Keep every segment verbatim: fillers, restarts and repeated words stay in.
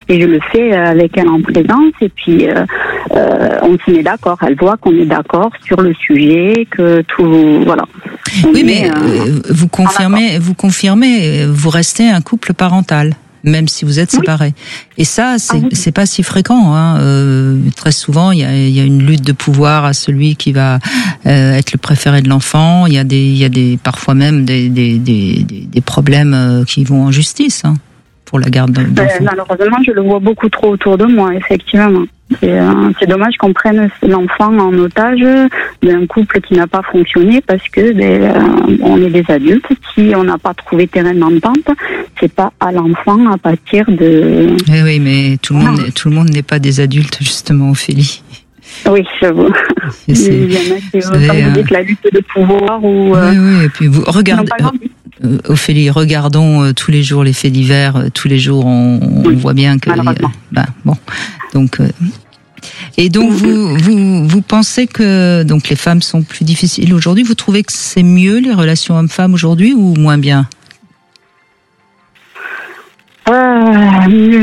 et je le fais avec elle en présence, et puis euh, euh, on se met d'accord. Elle voit qu'on est d'accord sur le sujet, que tout, voilà. On oui, est, mais euh, vous confirmez, vous confirmez, vous restez un couple parental, même si vous êtes séparés. Oui. Et ça, c'est, ah oui. c'est pas si fréquent. Hein. Euh, très souvent, il y a, il y a une lutte de pouvoir à celui qui va euh, être le préféré de l'enfant. Il y a des, il y a des, parfois même des, des, des, des problèmes qui vont en justice. Hein. Pour la garde d'enfants. Euh, malheureusement, je le vois beaucoup trop autour de moi, effectivement. C'est, euh, c'est dommage qu'on prenne l'enfant en otage d'un couple qui n'a pas fonctionné parce que ben, euh, on est des adultes. Si on n'a pas trouvé terrain d'entente, c'est pas à l'enfant à partir de. Oui, oui, mais tout le monde, ah. tout le monde n'est pas des adultes, justement, Ophélie. Oui, j'avoue. Il y en a qui, comme vous dites, la lutte de pouvoir ou. Euh, oui, oui, et puis vous regardez. Euh, Ophélie, regardons euh, tous les jours les faits divers. Euh, tous les jours, on, on oui, voit bien que. Euh, ben, bon, donc. Euh, et donc, vous, vous, vous pensez que donc les femmes sont plus difficiles aujourd'hui. Vous trouvez que c'est mieux les relations hommes-femmes aujourd'hui ou moins bien? Euh, mieux.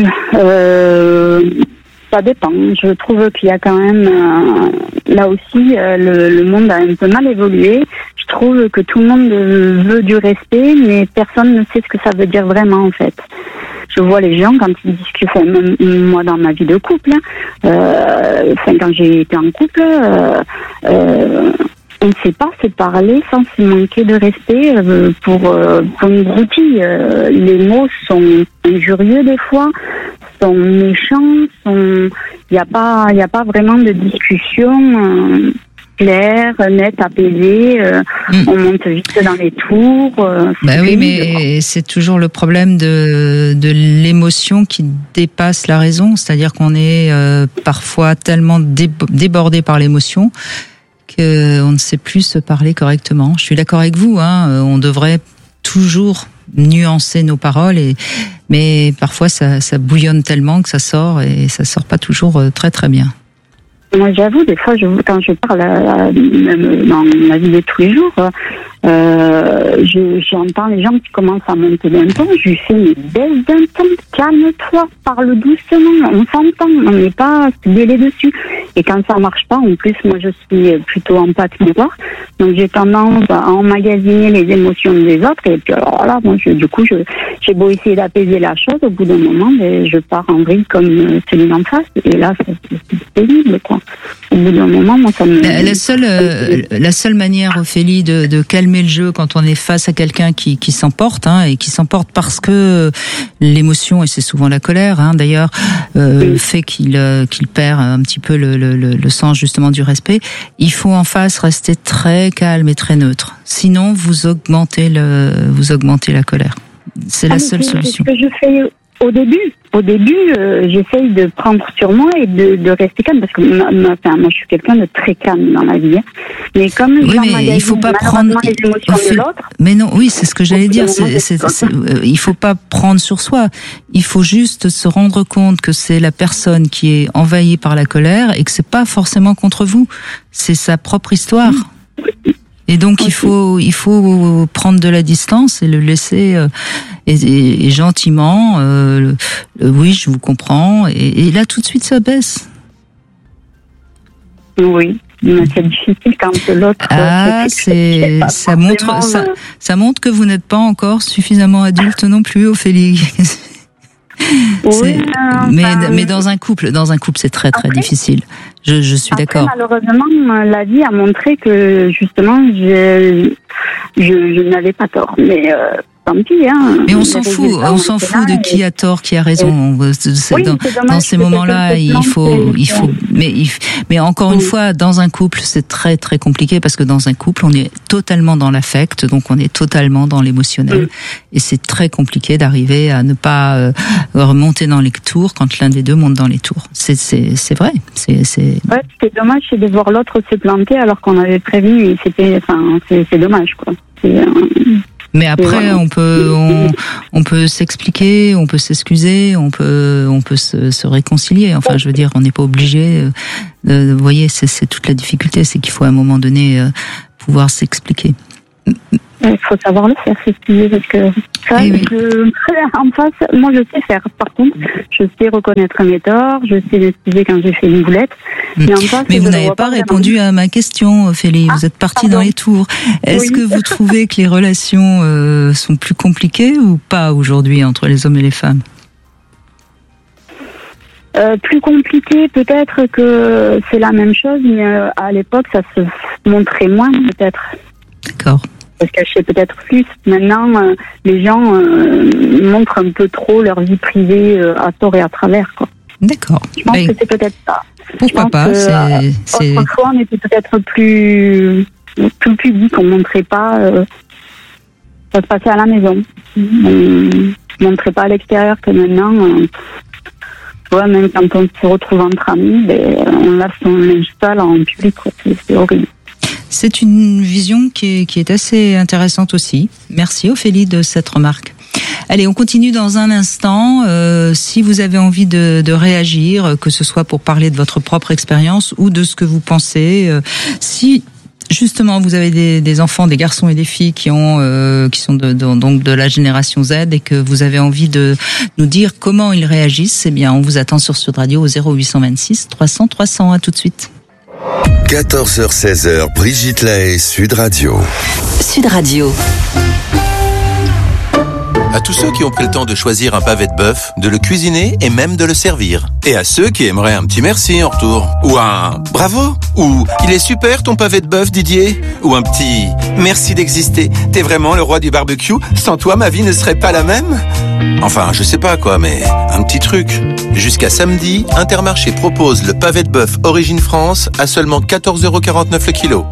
Euh, ça dépend. Je trouve qu'il y a quand même euh, là aussi euh, le, le monde a un peu mal évolué. Je trouve que tout le monde veut du respect, mais personne ne sait ce que ça veut dire vraiment en fait. Je vois les gens quand ils discutent, enfin, même moi dans ma vie de couple, euh, enfin, quand j'ai été en couple, euh, euh, on ne sait pas se parler sans se manquer de respect euh, pour, euh, pour une broutille. Euh, les mots sont injurieux des fois, sont méchants, sont... il n'y a pas, il n'y a pas vraiment de discussion. Euh, clair, net, apaisé, euh, mmh. on monte vite dans les tours. Euh, bah oui, mais c'est toujours le problème de, de l'émotion qui dépasse la raison, c'est-à-dire qu'on est euh, parfois tellement débordé par l'émotion qu'on ne sait plus se parler correctement. Je suis d'accord avec vous, hein, on devrait toujours nuancer nos paroles, et, mais parfois ça, ça bouillonne tellement que ça sort et ça sort pas toujours très très bien. Moi, j'avoue, des fois, je, quand je parle, à, même dans ma vie de tous les jours, euh, je, j'entends les gens qui commencent à monter d'un ton. Je lui fais, mais baisse d'un ton, calme-toi, parle doucement, on s'entend, on n'est pas délai dessus. Et quand ça marche pas, en plus, moi, je suis plutôt en pâte miroir, donc j'ai tendance à emmagasiner les émotions des autres. Et puis alors là, moi, je, du coup, je, j'ai beau essayer d'apaiser la chose, au bout d'un moment, mais je pars en vrille comme celui d'en face. Et là, c'est, c'est pénible, quoi. Au bout d'un moment, moi, ça me... La, la seule, euh, la seule manière, Ophélie, de, de calmer le jeu quand on est face à quelqu'un qui, qui s'emporte, hein, et qui s'emporte parce que l'émotion, et c'est souvent la colère, hein, d'ailleurs, euh, oui. fait qu'il, euh, qu'il perd un petit peu le, le, le, le sens, justement, du respect. Il faut en face rester très calme et très neutre. Sinon, vous augmentez le, vous augmentez la colère. C'est la ah, seule c'est, solution. C'est ce que je fais au début. Au début, euh, j'essaye de prendre sur moi et de, de rester calme, parce que ma, ma, enfin, moi, je suis quelqu'un de très calme dans la vie. Mais comme oui, mais il faut pas prendre les émotions fait... de l'autre. Mais non, oui, c'est ce que j'allais dire. C'est, c'est, c'est, c'est, euh, il faut pas prendre sur soi. Il faut juste se rendre compte que c'est la personne qui est envahie par la colère et que c'est pas forcément contre vous. C'est sa propre histoire. Mmh. Et donc il faut il faut prendre de la distance et le laisser euh, et, et, et gentiment euh, le, oui, je vous comprends, et, et là tout de suite ça baisse. Oui, mais c'est difficile quand l'autre ah c'est, c'est ça montre ça, ça montre que vous n'êtes pas encore suffisamment adulte non plus, Ophélie. Oui, mais enfin, mais dans un couple dans un couple c'est très très après, difficile. Je je suis après, d'accord. Malheureusement, la vie a montré que justement je je, je n'avais pas tort, mais euh, tant pis, hein. Mais on s'en fout, on s'en fout de qui a tort, qui a raison. Et... C'est, oui, dans, dans ces moments-là, il faut, il faut, mais, il, mais encore oui. une fois, dans un couple, c'est très très compliqué, parce que dans un couple, on est totalement dans l'affect, donc on est totalement dans l'émotionnel, oui. et c'est très compliqué d'arriver à ne pas euh, remonter dans les tours quand l'un des deux monte dans les tours. C'est, c'est, c'est vrai. C'est, c'est... Ouais, ce qui est dommage, c'est de voir l'autre se planter alors qu'on avait prévu. Et c'était, enfin, c'est, c'est dommage, quoi. C'est, euh... Mais après, on peut, on, on peut s'expliquer, on peut s'excuser, on peut, on peut se, se réconcilier. Enfin, je veux dire, on n'est pas obligé. Euh, vous voyez, c'est, c'est toute la difficulté, c'est qu'il faut à un moment donné euh, pouvoir s'expliquer. Il faut savoir le faire, c'est ce qu'il parce que ça, oui, oui. Je, en face, moi je sais faire. Par contre, je sais reconnaître mes torts, je sais m'excuser quand j'ai fait une boulette. Mmh. Mais, en face, mais vous n'avez pas, pas répondu à ma question, Ophélie. Ah, vous êtes partie dans les tours. Est-ce oui. que vous trouvez que les relations euh, sont plus compliquées ou pas aujourd'hui entre les hommes et les femmes? Euh, plus compliqué, peut-être que c'est la même chose, mais euh, à l'époque, ça se montrait moins, peut-être. D'accord. Ça se cachait peut-être plus. Maintenant, euh, les gens euh, montrent un peu trop leur vie privée euh, à tort et à travers, quoi. D'accord. Je pense mais que c'est peut-être ça. Pourquoi pas que, c'est, euh, c'est... Autrefois, on était peut-être plus, plus pudique, on ne montrait pas... Euh, ça se passait à la maison. On ne montrait pas à l'extérieur que maintenant... Euh, Ouais, même quand on se retrouve entre amis, ben, on lave son linge sale en public, quoi. C'est, c'est horrible. C'est une vision qui est, qui est assez intéressante aussi. Merci Ophélie de cette remarque. Allez, on continue dans un instant. Euh, si vous avez envie de, de réagir, que ce soit pour parler de votre propre expérience ou de ce que vous pensez, euh, si... Justement, vous avez des, des enfants, des garçons et des filles qui ont, euh, qui sont de, de, donc de la génération Z et que vous avez envie de nous dire comment ils réagissent. Eh bien, on vous attend sur Sud Radio au zéro huit cent vingt-six trois cents trois cents. À tout de suite. quatorze heures seize heures, Brigitte Lahaie, Sud Radio. Sud Radio. À tous ceux qui ont pris le temps de choisir un pavé de bœuf, de le cuisiner et même de le servir. Et à ceux qui aimeraient un petit merci en retour. Ou un bravo. Ou il est super ton pavé de bœuf, Didier. Ou un petit merci d'exister. T'es vraiment le roi du barbecue. Sans toi, ma vie ne serait pas la même. Enfin, je sais pas quoi, mais un petit truc. Jusqu'à samedi, Intermarché propose le pavé de bœuf Origine France à seulement quatorze euros quarante-neuf le kilo.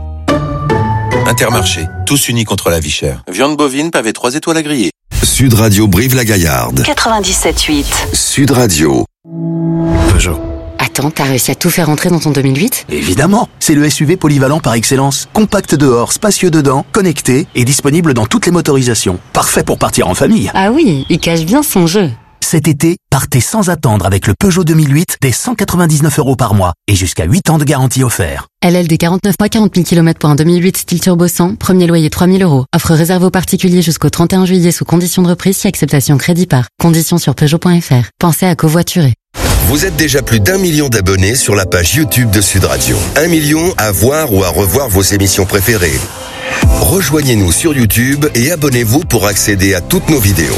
Intermarché, tous unis contre la vie chère. Viande bovine, pavé trois étoiles à griller. Sud Radio Brive-la-Gaillarde. quatre-vingt-dix-sept huit. Sud Radio. Peugeot. Attends, t'as réussi à tout faire entrer dans ton deux mille huit ? Évidemment, c'est le S U V polyvalent par excellence. Compact dehors, spacieux dedans, connecté et disponible dans toutes les motorisations. Parfait pour partir en famille. Ah oui, il cache bien son jeu. Cet été, partez sans attendre avec le Peugeot deux mille huit dès cent quatre-vingt-dix-neuf euros par mois et jusqu'à huit ans de garantie offert. L L D quarante-neuf mois, quarante mille kilomètres pour un deux mille huit style turbo cent, premier loyer trois mille euros. Offre réservée aux particuliers jusqu'au trente et un juillet sous condition de reprise si acceptation crédit par. Conditions sur Peugeot point F R. Pensez à covoiturer. Vous êtes déjà plus d'un million d'abonnés sur la page YouTube de Sud Radio. Un million à voir ou à revoir vos émissions préférées. Rejoignez-nous sur YouTube et abonnez-vous pour accéder à toutes nos vidéos.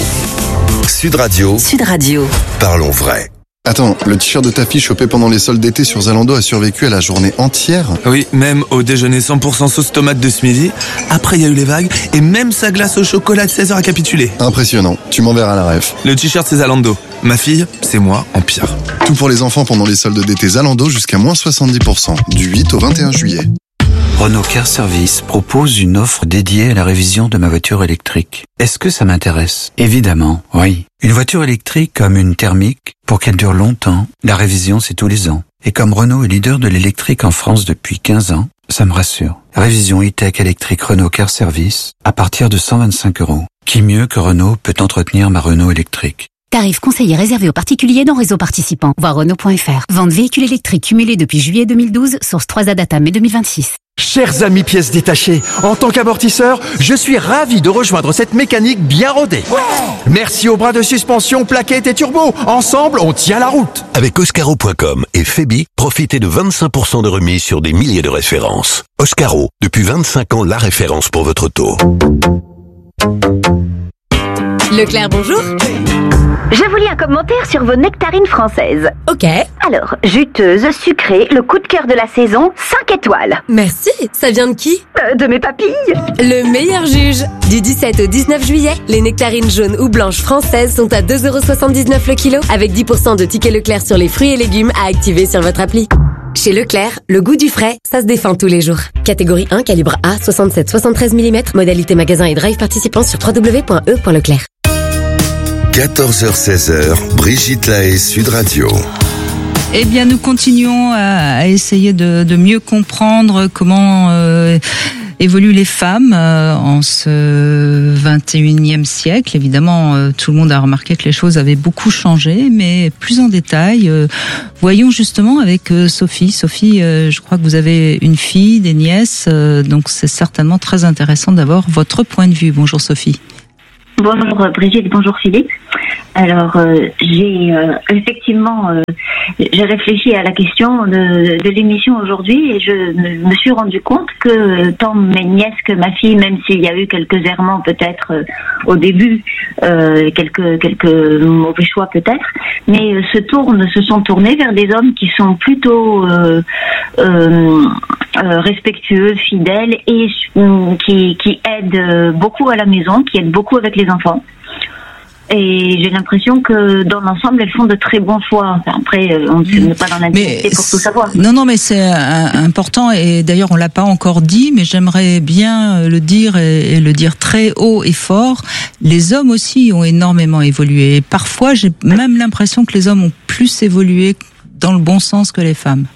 Sud Radio. Sud Radio. Parlons vrai. Attends, le t-shirt de ta fille chopé pendant les soldes d'été sur Zalando a survécu à la journée entière? Oui, même au déjeuner cent pour cent sauce tomate de ce midi. Après, il y a eu les vagues et même sa glace au chocolat de seize heures a capitulé. Impressionnant. Tu m'enverras la ref. Le t-shirt, c'est Zalando. Ma fille, c'est moi en pire. Tout pour les enfants pendant les soldes d'été Zalando jusqu'à moins soixante-dix pour cent. Du huit au vingt et un juillet. Renault Car Service propose une offre dédiée à la révision de ma voiture électrique. Est-ce que ça m'intéresse? Évidemment, oui. Une voiture électrique comme une thermique, pour qu'elle dure longtemps, la révision c'est tous les ans. Et comme Renault est leader de l'électrique en France depuis quinze ans, ça me rassure. Révision e-tech électrique Renault Car Service à partir de cent vingt-cinq euros. Qui mieux que Renault peut entretenir ma Renault électrique? Tarif conseillé réservé aux particuliers dans réseau participant. Voir Renault point F R. Vente véhicules électriques cumulés depuis juillet deux mille douze, source trois A Data mai deux mille vingt-six. Chers amis pièces détachées, en tant qu'amortisseur, je suis ravi de rejoindre cette mécanique bien rodée. Ouais. Merci aux bras de suspension, plaquettes et turbo. Ensemble, on tient la route. Avec Oscaro point com et Febi, profitez de vingt-cinq pour cent de remise sur des milliers de références. Oscaro, depuis vingt-cinq ans, la référence pour votre auto. Leclerc, bonjour. Je vous lis un commentaire sur vos nectarines françaises. Ok. Alors, juteuse, sucrée, le coup de cœur de la saison, cinq étoiles. Merci. Ça vient de qui? euh, De mes papilles. Le meilleur juge. Du dix-sept au dix-neuf juillet, les nectarines jaunes ou blanches françaises sont à deux euros soixante-dix-neuf le kilo, avec dix pour cent de tickets Leclerc sur les fruits et légumes à activer sur votre appli. Chez Leclerc, le goût du frais, ça se défend tous les jours. Catégorie un, calibre A, soixante-sept soixante-treize millimètres, modalité magasin et drive participant sur w w w point e point leclerc. quatorze heures seize heures, Brigitte Lahaie, Sud Radio. Eh bien, nous continuons à, à essayer de, de mieux comprendre comment euh, évoluent les femmes euh, en ce vingt et unième siècle. Évidemment, euh, tout le monde a remarqué que les choses avaient beaucoup changé, mais plus en détail. Euh, voyons justement avec euh, Sophie. Sophie, euh, je crois que vous avez une fille, des nièces, euh, donc c'est certainement très intéressant d'avoir votre point de vue. Bonjour Sophie. Bonjour Brigitte, bonjour Philippe. Alors, euh, j'ai euh, effectivement, euh, j'ai réfléchi à la question de, de l'émission aujourd'hui et je me, me suis rendu compte que tant mes nièces que ma fille, même s'il y a eu quelques errements peut-être euh, au début, euh, quelques quelques mauvais choix peut-être, mais euh, se tournent, se sont tournés vers des hommes qui sont plutôt euh, euh, euh, respectueux, fidèles et euh, qui qui aident beaucoup à la maison, qui aident beaucoup avec les enfants. Et j'ai l'impression que dans l'ensemble, elles font de très bons choix. Enfin, après, on n'est pas dans l'intimité pour tout savoir. Non, non, mais c'est important. Et d'ailleurs, on l'a pas encore dit, mais j'aimerais bien le dire et, et le dire très haut et fort. Les hommes aussi ont énormément évolué. Et parfois, j'ai même l'impression que les hommes ont plus évolué dans le bon sens que les femmes.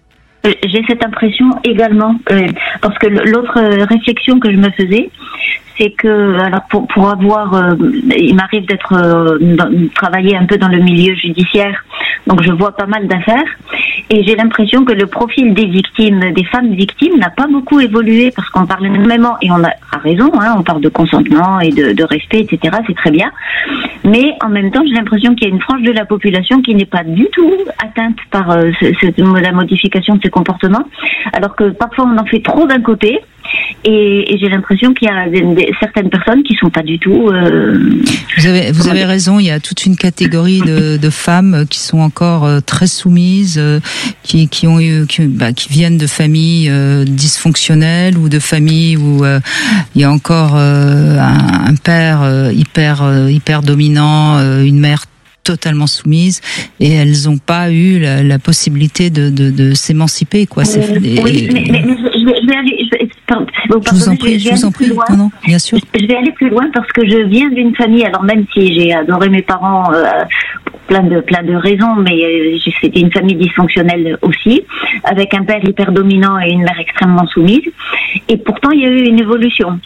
J'ai cette impression également, euh, parce que l'autre réflexion que je me faisais, c'est que alors pour pour avoir, euh, il m'arrive d'être euh, dans, travailler un peu dans le milieu judiciaire, donc je vois pas mal d'affaires et j'ai l'impression que le profil des victimes, des femmes victimes, n'a pas beaucoup évolué parce qu'on parle énormément et on a, a raison, hein, on parle de consentement et de, de respect, et cetera. C'est très bien, mais en même temps, j'ai l'impression qu'il y a une frange de la population qui n'est pas du tout atteinte par euh, ce, ce, la modification de ces comportements, alors que parfois on en fait trop d'un côté. Et, et j'ai l'impression qu'il y a des, des, certaines personnes qui sont pas du tout. Euh, vous avez, vous avez raison. Il y a toute une catégorie de, de femmes qui sont encore euh, très soumises, euh, qui, qui ont eu, qui, bah, qui viennent de familles euh, dysfonctionnelles ou de familles où euh, il y a encore euh, un, un père euh, hyper, euh, hyper dominant, euh, une mère totalement soumises et elles n'ont pas eu la, la possibilité de, de, de s'émanciper, quoi. C'est, oui, et, mais, mais, mais je, vais, je vais aller. Je, vais, pardon, vous je vous en prie, je, je vous en prie. Non, non, bien sûr. Je vais aller plus loin parce que je viens d'une famille. Alors même si j'ai adoré mes parents euh, pour plein de plein de raisons, mais euh, c'était une famille dysfonctionnelle aussi, avec un père hyper dominant et une mère extrêmement soumise. Et pourtant, il y a eu une évolution.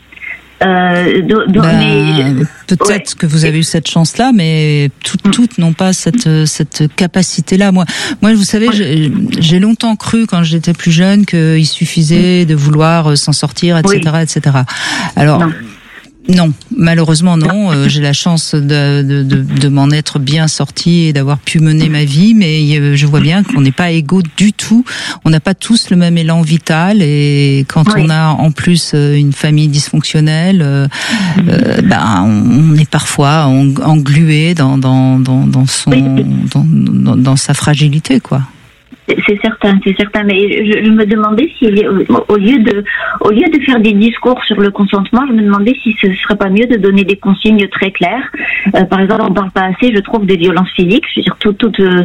Euh, do, do, ben, mais, peut-être ouais. que vous avez eu cette chance-là, mais toutes, mmh. toutes n'ont pas cette, cette capacité-là. Moi, moi, vous savez, j'ai, j'ai longtemps cru quand j'étais plus jeune qu'il suffisait de vouloir s'en sortir, et cetera, oui. et cetera. Alors. Non. Non, malheureusement non. Euh, j'ai la chance de, de, de, de m'en être bien sortie et d'avoir pu mener ma vie, mais je vois bien qu'on n'est pas égaux du tout. On n'a pas tous le même élan vital et quand oui. on a en plus une famille dysfonctionnelle, euh, euh, ben on est parfois englué dans dans dans, dans son oui. dans, dans, dans sa fragilité, quoi. C'est certain, c'est certain, mais je, je me demandais si, au lieu de, au lieu de faire des discours sur le consentement, je me demandais si ce serait pas mieux de donner des consignes très claires. Euh, par exemple, on parle pas assez, je trouve, des violences physiques. Je veux dire, tout, tout, euh,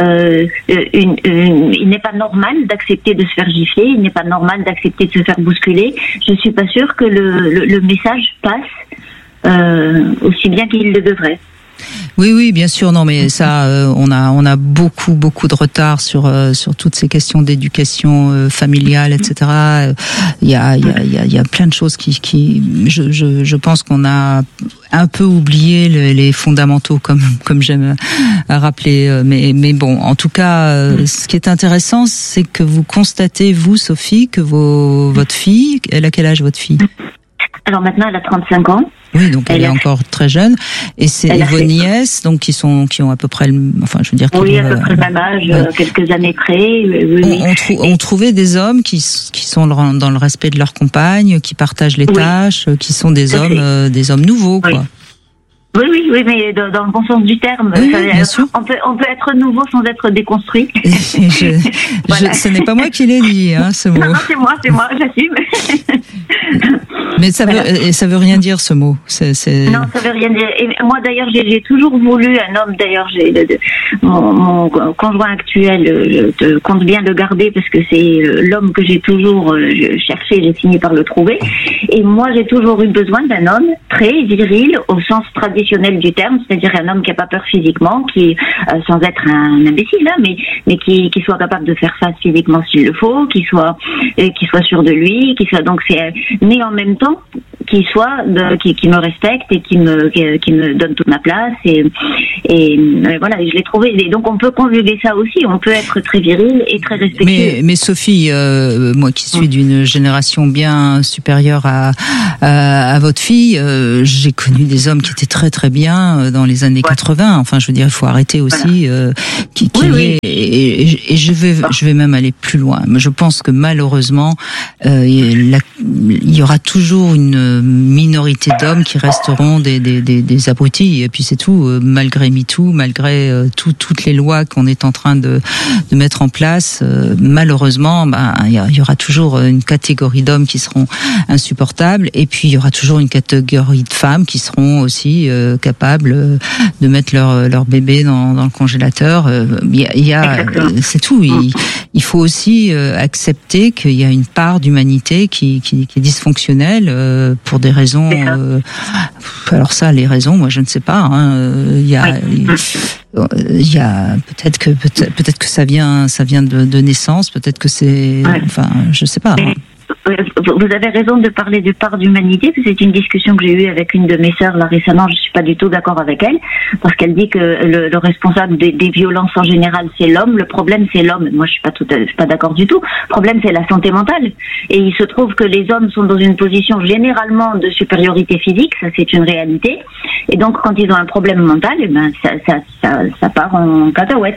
une, une, il n'est pas normal d'accepter de se faire gifler, il n'est pas normal d'accepter de se faire bousculer. Je suis pas sûre que le, le, le message passe euh, aussi bien qu'il le devrait. Oui, oui, bien sûr. Non, mais ça, euh, on a, on a beaucoup, beaucoup de retard sur euh, sur toutes ces questions d'éducation euh, familiale, et cetera. Il y a, il y a, il y a, il y a plein de choses qui, qui, je, je, je pense qu'on a un peu oublié le, les fondamentaux, comme comme j'aime rappeler. Mais, mais bon, en tout cas, euh, ce qui est intéressant, c'est que vous constatez, vous, Sophie, que vos, votre fille, elle a quel âge votre fille ? Alors maintenant, elle a trente-cinq ans. Oui, donc elle, elle est a... encore très jeune. Et c'est et vos nièces, donc qui sont, qui ont à peu près, le, enfin, je veux dire. Oui, à peu près le même âge, ouais. quelques années près. Oui, on, on, trou, on trouvait des hommes qui, qui sont dans le respect de leur compagne, qui partagent les oui. tâches, qui sont des hommes, euh, des hommes nouveaux, oui. quoi. Oui, oui, oui, mais dans, dans le bon sens du terme. Oui, ça, bien sûr. On peut, on peut être nouveau sans être déconstruit. je, voilà. je, ce n'est pas moi qui l'ai dit, hein, ce mot. Non, non, c'est moi, c'est moi, j'assume. Mais ça voilà. veut, ça veut rien dire ce mot. C'est, c'est... Non, ça veut rien dire. Et moi d'ailleurs, j'ai, j'ai toujours voulu un homme. D'ailleurs, j'ai de, de, mon, mon conjoint actuel, je, je compte bien le garder parce que c'est l'homme que j'ai toujours euh, cherché. J'ai fini par le trouver. Et moi, j'ai toujours eu besoin d'un homme très viril au sens traditionnel du terme, c'est-à-dire un homme qui a pas peur physiquement, qui euh, sans être un imbécile, hein, mais mais qui qui soit capable de faire face physiquement s'il le faut, qui soit euh, qui soit sûr de lui, qui soit donc c'est mais en même temps qui soit de, qui qui me respecte et qui me qui, qui me donne toute ma place et et euh, voilà, et je l'ai trouvé. Et donc on peut conjuguer ça aussi, on peut être très viril et très respectueux. Mais mais Sophie, euh, moi qui suis d'une génération bien supérieure à à, à votre fille, euh, j'ai connu des hommes qui étaient très très bien dans les années ouais. quatre-vingts. Enfin, je veux dire, il faut arrêter aussi voilà. euh, qui, qui oui, oui. Et, et, et je vais je vais même aller plus loin. Mais je pense que malheureusement, euh, la, il y aura toujours une minorité d'hommes qui resteront des des des, des abrutis. Et puis c'est tout, euh, malgré MeToo, malgré euh, tout, toutes les lois qu'on est en train de de mettre en place, euh, malheureusement, ben il y, y aura toujours une catégorie d'hommes qui seront insupportables. Et puis il y aura toujours une catégorie de femmes qui seront aussi euh, capables euh, de mettre leur leur bébé dans, dans le congélateur. Il y a, il y a c'est tout. Il, il faut aussi euh, accepter qu'il y a une part d'humanité qui, qui, qui est dysfonctionnelle euh, pour des raisons. Euh, alors ça, les raisons, moi je ne sais pas. Hein, il y a, il, il y a peut-être que peut-être, peut-être que ça vient ça vient de, de naissance. Peut-être que c'est. Enfin, je sais pas. Hein. Vous avez raison de parler de part d'humanité, parce que c'est une discussion que j'ai eue avec une de mes sœurs là récemment. Je suis pas du tout d'accord avec elle, parce qu'elle dit que le, le responsable des, des violences en général c'est l'homme. Le problème c'est l'homme. Moi je suis pas tout, je suis pas d'accord du tout. Le problème c'est la santé mentale. Et il se trouve que les hommes sont dans une position généralement de supériorité physique, ça c'est une réalité. Et donc quand ils ont un problème mental, eh ben ça, ça, ça, ça part en cacahuète.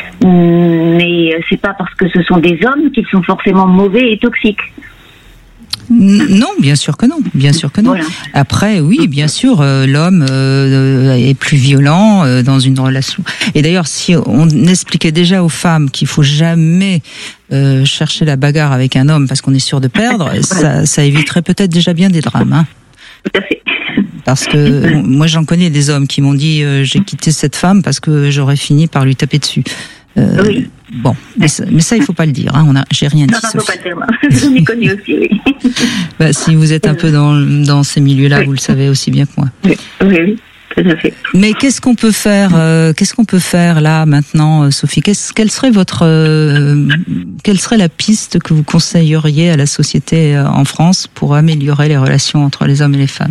Mais c'est pas parce que ce sont des hommes qu'ils sont forcément mauvais et toxiques. Non, bien sûr que non, bien sûr que non. Voilà. Après, oui, bien sûr, euh, l'homme euh, est plus violent euh, dans une relation. Et d'ailleurs, si on expliquait déjà aux femmes qu'il faut jamais euh, chercher la bagarre avec un homme parce qu'on est sûr de perdre, voilà. ça, ça éviterait peut-être déjà bien des drames. Hein. Tout à fait. Parce que moi, j'en connais des hommes qui m'ont dit euh, j'ai quitté cette femme parce que j'aurais fini par lui taper dessus. Euh, oui. Bon, mais ça, mais ça, il faut pas le dire. Hein. On a, j'ai rien dit. Non, non, faut pas le dire. J'en ai connu aussi. Oui. Bah, si vous êtes un peu dans dans ces milieux-là, oui. Vous le savez aussi bien que moi. Oui, oui, oui. Tout à fait. Mais qu'est-ce qu'on peut faire euh, Qu'est-ce qu'on peut faire là maintenant, Sophie Qu'est-ce, Quelle serait votre euh, quelle serait la piste que vous conseilleriez à la société euh, en France pour améliorer les relations entre les hommes et les femmes?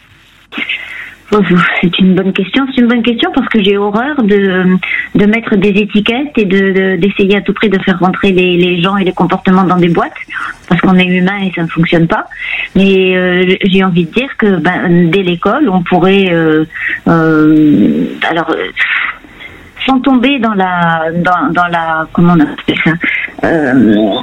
C'est une bonne question. C'est une bonne question parce que j'ai horreur de de mettre des étiquettes et de, de d'essayer à tout prix de faire rentrer les les gens et les comportements dans des boîtes parce qu'on est humain et ça ne fonctionne pas. Mais euh, j'ai envie de dire que ben dès l'école on pourrait euh, euh, alors euh, sans tomber dans la dans dans la comment on appelle ça euh,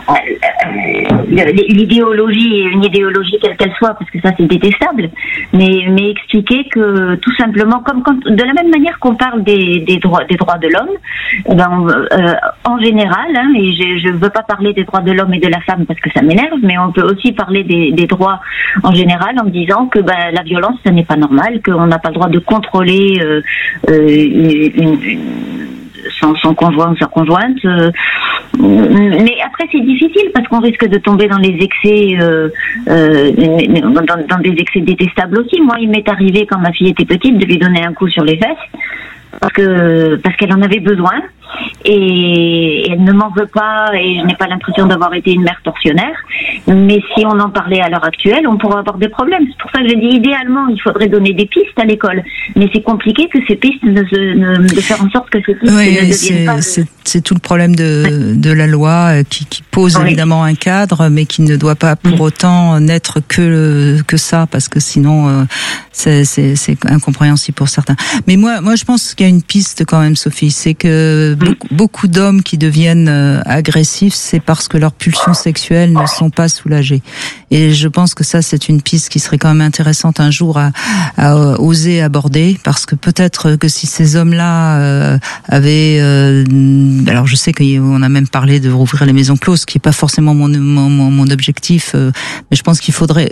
l'idéologie une idéologie quelle qu'elle soit parce que ça c'est détestable mais mais expliquer que tout simplement comme quand, de la même manière qu'on parle des des droits des droits de l'homme eh ben euh, en général hein, et je je veux pas parler des droits de l'homme et de la femme parce que ça m'énerve mais on peut aussi parler des des droits en général en disant que ben la violence ça n'est pas normal qu'on n'a pas le droit de contrôler euh, euh, une, une Son, son conjoint ou sa conjointe. Euh, mais après, c'est difficile parce qu'on risque de tomber dans les excès, euh, euh, dans, dans des excès détestables aussi. Moi, il m'est arrivé quand ma fille était petite de lui donner un coup sur les fesses parce que parce qu'elle en avait besoin et elle ne m'en veut pas et je n'ai pas l'impression d'avoir été une mère tortionnaire. Mais si on en parlait à l'heure actuelle, on pourrait avoir des problèmes. C'est pour ça que je dis idéalement, il faudrait donner des pistes à l'école. Mais c'est compliqué que ces pistes ne, ne de faire en sorte que ces pistes oui, ne deviennent c'est, pas. C'est, c'est tout le problème de de la loi qui, qui pose oui. évidemment un cadre, mais qui ne doit pas pour autant n'être que que ça, parce que sinon euh, c'est, c'est c'est incompréhensible pour certains. Mais moi moi je pense qu'il y a une piste quand même, Sophie, c'est que beaucoup, beaucoup d'hommes qui deviennent euh, agressifs, c'est parce que leurs pulsions sexuelles ne sont pas soulagées. Et je pense que ça, c'est une piste qui serait quand même intéressante un jour à, à euh, oser aborder, parce que peut-être que si ces hommes-là euh, avaient, euh, alors je sais qu'on a même parlé de rouvrir les maisons closes, ce qui n'est pas forcément mon mon, mon objectif, euh, mais je pense qu'il faudrait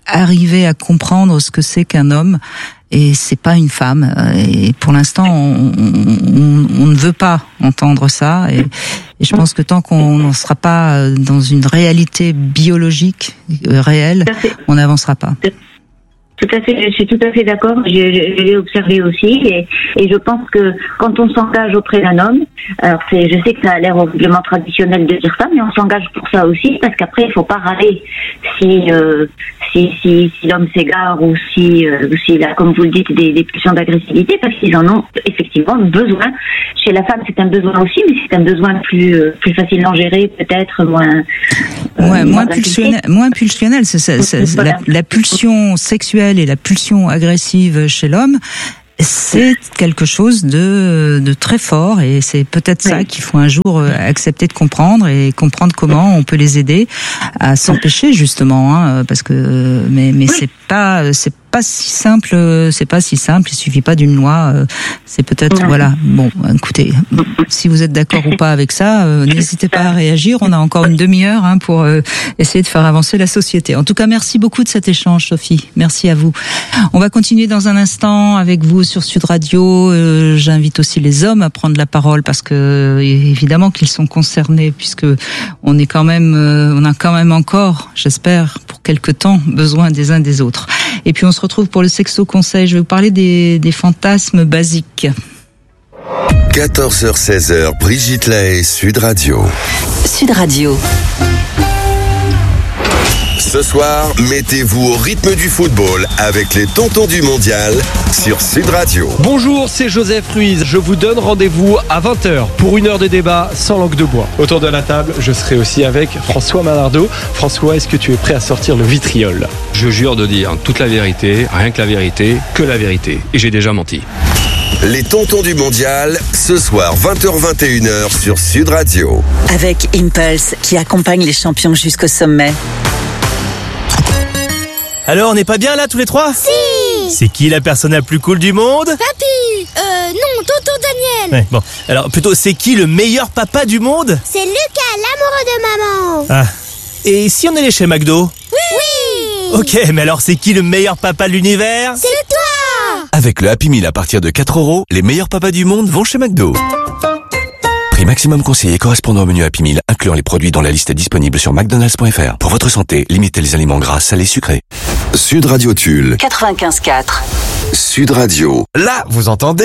arriver à comprendre ce que c'est qu'un homme et c'est pas une femme. Et pour l'instant, on, on, on ne veut pas entendre ça. Et, et je pense que tant qu'on n'en sera pas dans une réalité biologique réelle, on n'avancera pas. Tout à fait, je suis tout à fait d'accord. Je, je, je l'ai observé aussi, et, et je pense que quand on s'engage auprès d'un homme, alors c'est, je sais que ça a l'air horriblement traditionnel de dire ça, mais on s'engage pour ça aussi, parce qu'après il faut pas râler si euh, si si, si l'homme s'égare ou si euh, s'il a, comme vous le dites, des, des pulsions d'agressivité, parce qu'ils en ont effectivement besoin. Chez la femme, c'est un besoin aussi, mais c'est un besoin plus euh, plus facilement géré, peut-être moins euh, ouais, moins pulsionnel, moins pulsionnel. C'est, c'est, c'est, c'est voilà. la, la pulsion sexuelle et la pulsion agressive chez l'homme, c'est quelque chose de, de très fort, et c'est peut-être ça oui. qu'il faut un jour accepter de comprendre et comprendre comment on peut les aider à s'empêcher justement, hein, parce que mais mais oui. c'est pas c'est pas si simple, c'est pas si simple, il suffit pas d'une loi, c'est peut-être ouais. voilà. Bon, écoutez, si vous êtes d'accord ou pas avec ça, euh, n'hésitez pas à réagir, on a encore une demi-heure hein, pour euh, essayer de faire avancer la société. En tout cas, merci beaucoup de cet échange, Sophie. Merci à vous. On va continuer dans un instant avec vous sur Sud Radio. Euh, j'invite aussi les hommes à prendre la parole parce que évidemment qu'ils sont concernés, puisque on est quand même euh, on a quand même encore, j'espère, pour quelque temps besoin des uns des autres. Et puis on se retrouve pour le Sexo Conseil. Je vais vous parler des, des fantasmes basiques. quatorze heures seize heures, Brigitte Lahaie, Sud Radio. Sud Radio. Ce soir, mettez-vous au rythme du football avec les tontons du mondial sur Sud Radio. Bonjour, c'est Joseph Ruiz. Je vous donne rendez-vous à vingt heures pour une heure de débat sans langue de bois. Autour de la table, je serai aussi avec François Malardeau. François, est-ce que tu es prêt à sortir le vitriol ? Je jure de dire toute la vérité, rien que la vérité, que la vérité. Et j'ai déjà menti. Les tontons du mondial, ce soir vingt heures vingt et une heures sur Sud Radio. Avec Impulse, qui accompagne les champions jusqu'au sommet. Alors, on n'est pas bien là tous les trois ? Si ! C'est qui la personne la plus cool du monde ? Papy ! Euh, non, tonton Daniel ! Ouais, bon, alors plutôt, c'est qui le meilleur papa du monde ? C'est Lucas, l'amoureux de maman ! Ah, et si on allait chez McDo ? Oui ! Oui ! Ok, mais alors c'est qui le meilleur papa de l'univers ? C'est toi ! Avec le Happy Meal à partir de quatre euros, les meilleurs papas du monde vont chez McDo. Prix maximum conseillé correspondant au menu Happy Meal, incluant les produits dans la liste disponible sur mcdonalds point f r. Pour votre santé, limitez les aliments gras, salés, sucrés. Sud Radio Tulle. quatre-vingt-quinze quatre. Sud Radio. Là, vous entendez ?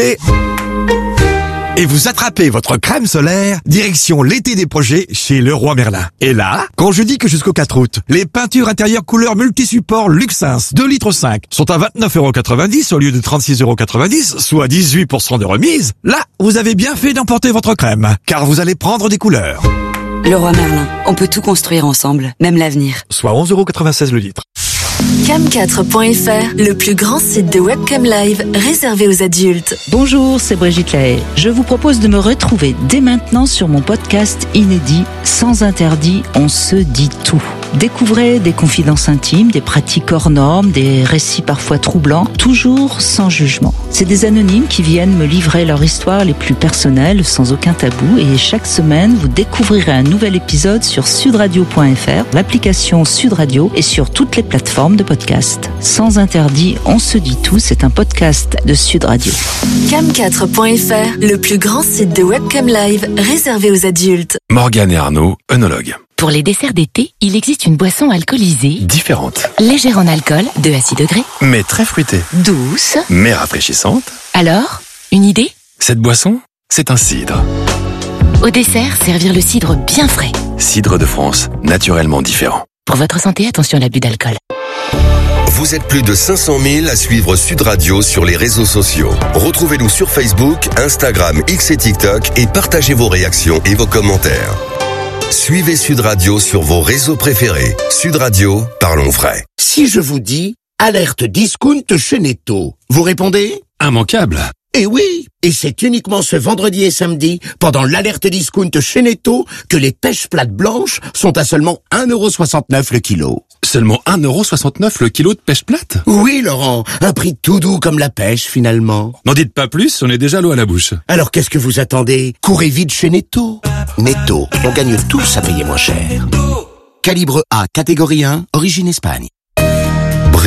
Et vous attrapez votre crème solaire, direction l'été des projets chez Leroy Merlin. Et là, quand je dis que jusqu'au quatre août, les peintures intérieures couleur multi-support Luxins deux litres cinq sont à vingt-neuf euros quatre-vingt-dix au lieu de trente-six euros quatre-vingt-dix, soit dix-huit pour cent de remise, là, vous avez bien fait d'emporter votre crème, car vous allez prendre des couleurs. Leroy Merlin, on peut tout construire ensemble, même l'avenir. Soit onze euros quatre-vingt-seize le litre. cam quatre point f r, le plus grand site de webcam live réservé aux adultes. Bonjour, c'est Brigitte Lahaie. Je vous propose de me retrouver dès maintenant sur mon podcast inédit Sans interdit, on se dit tout. Découvrez des confidences intimes, des pratiques hors normes, des récits parfois troublants, toujours sans jugement. C'est des anonymes qui viennent me livrer leur histoire les plus personnelles, sans aucun tabou, et chaque semaine, vous découvrirez un nouvel épisode sur sudradio point f r, l'application Sud Radio et sur toutes les plateformes de podcast. Sans interdit, on se dit tout, c'est un podcast de Sud Radio. cam quatre point f r, le plus grand site de webcam live réservé aux adultes. Morgane et Arnaud, œnologues. Pour les desserts d'été, il existe une boisson alcoolisée Différente. Légère en alcool, deux à six degrés. Mais très fruitée. Douce. Mais rafraîchissante. Alors, une idée ? Cette boisson, c'est un cidre. Au dessert, servir le cidre bien frais. Cidre de France, naturellement différent. Pour votre santé, attention à l'abus d'alcool. Vous êtes plus de cinq cent mille à suivre Sud Radio sur les réseaux sociaux. Retrouvez-nous sur Facebook, Instagram, X et TikTok et partagez vos réactions et vos commentaires. Suivez Sud Radio sur vos réseaux préférés. Sud Radio, parlons vrai. Si je vous dis alerte discount chez Netto, vous répondez ? Immanquable. Eh oui, et c'est uniquement ce vendredi et samedi, pendant l'alerte discount chez Netto, que les pêches plates blanches sont à seulement un euro soixante-neuf le kilo. Seulement un euro soixante-neuf le kilo de pêche plate ? Oui, Laurent, un prix tout doux comme la pêche, finalement. N'en dites pas plus, on est déjà l'eau à la bouche. Alors qu'est-ce que vous attendez ? Courez vite chez Netto. Netto, on gagne tous à payer moins cher. Calibre A, catégorie un, origine Espagne.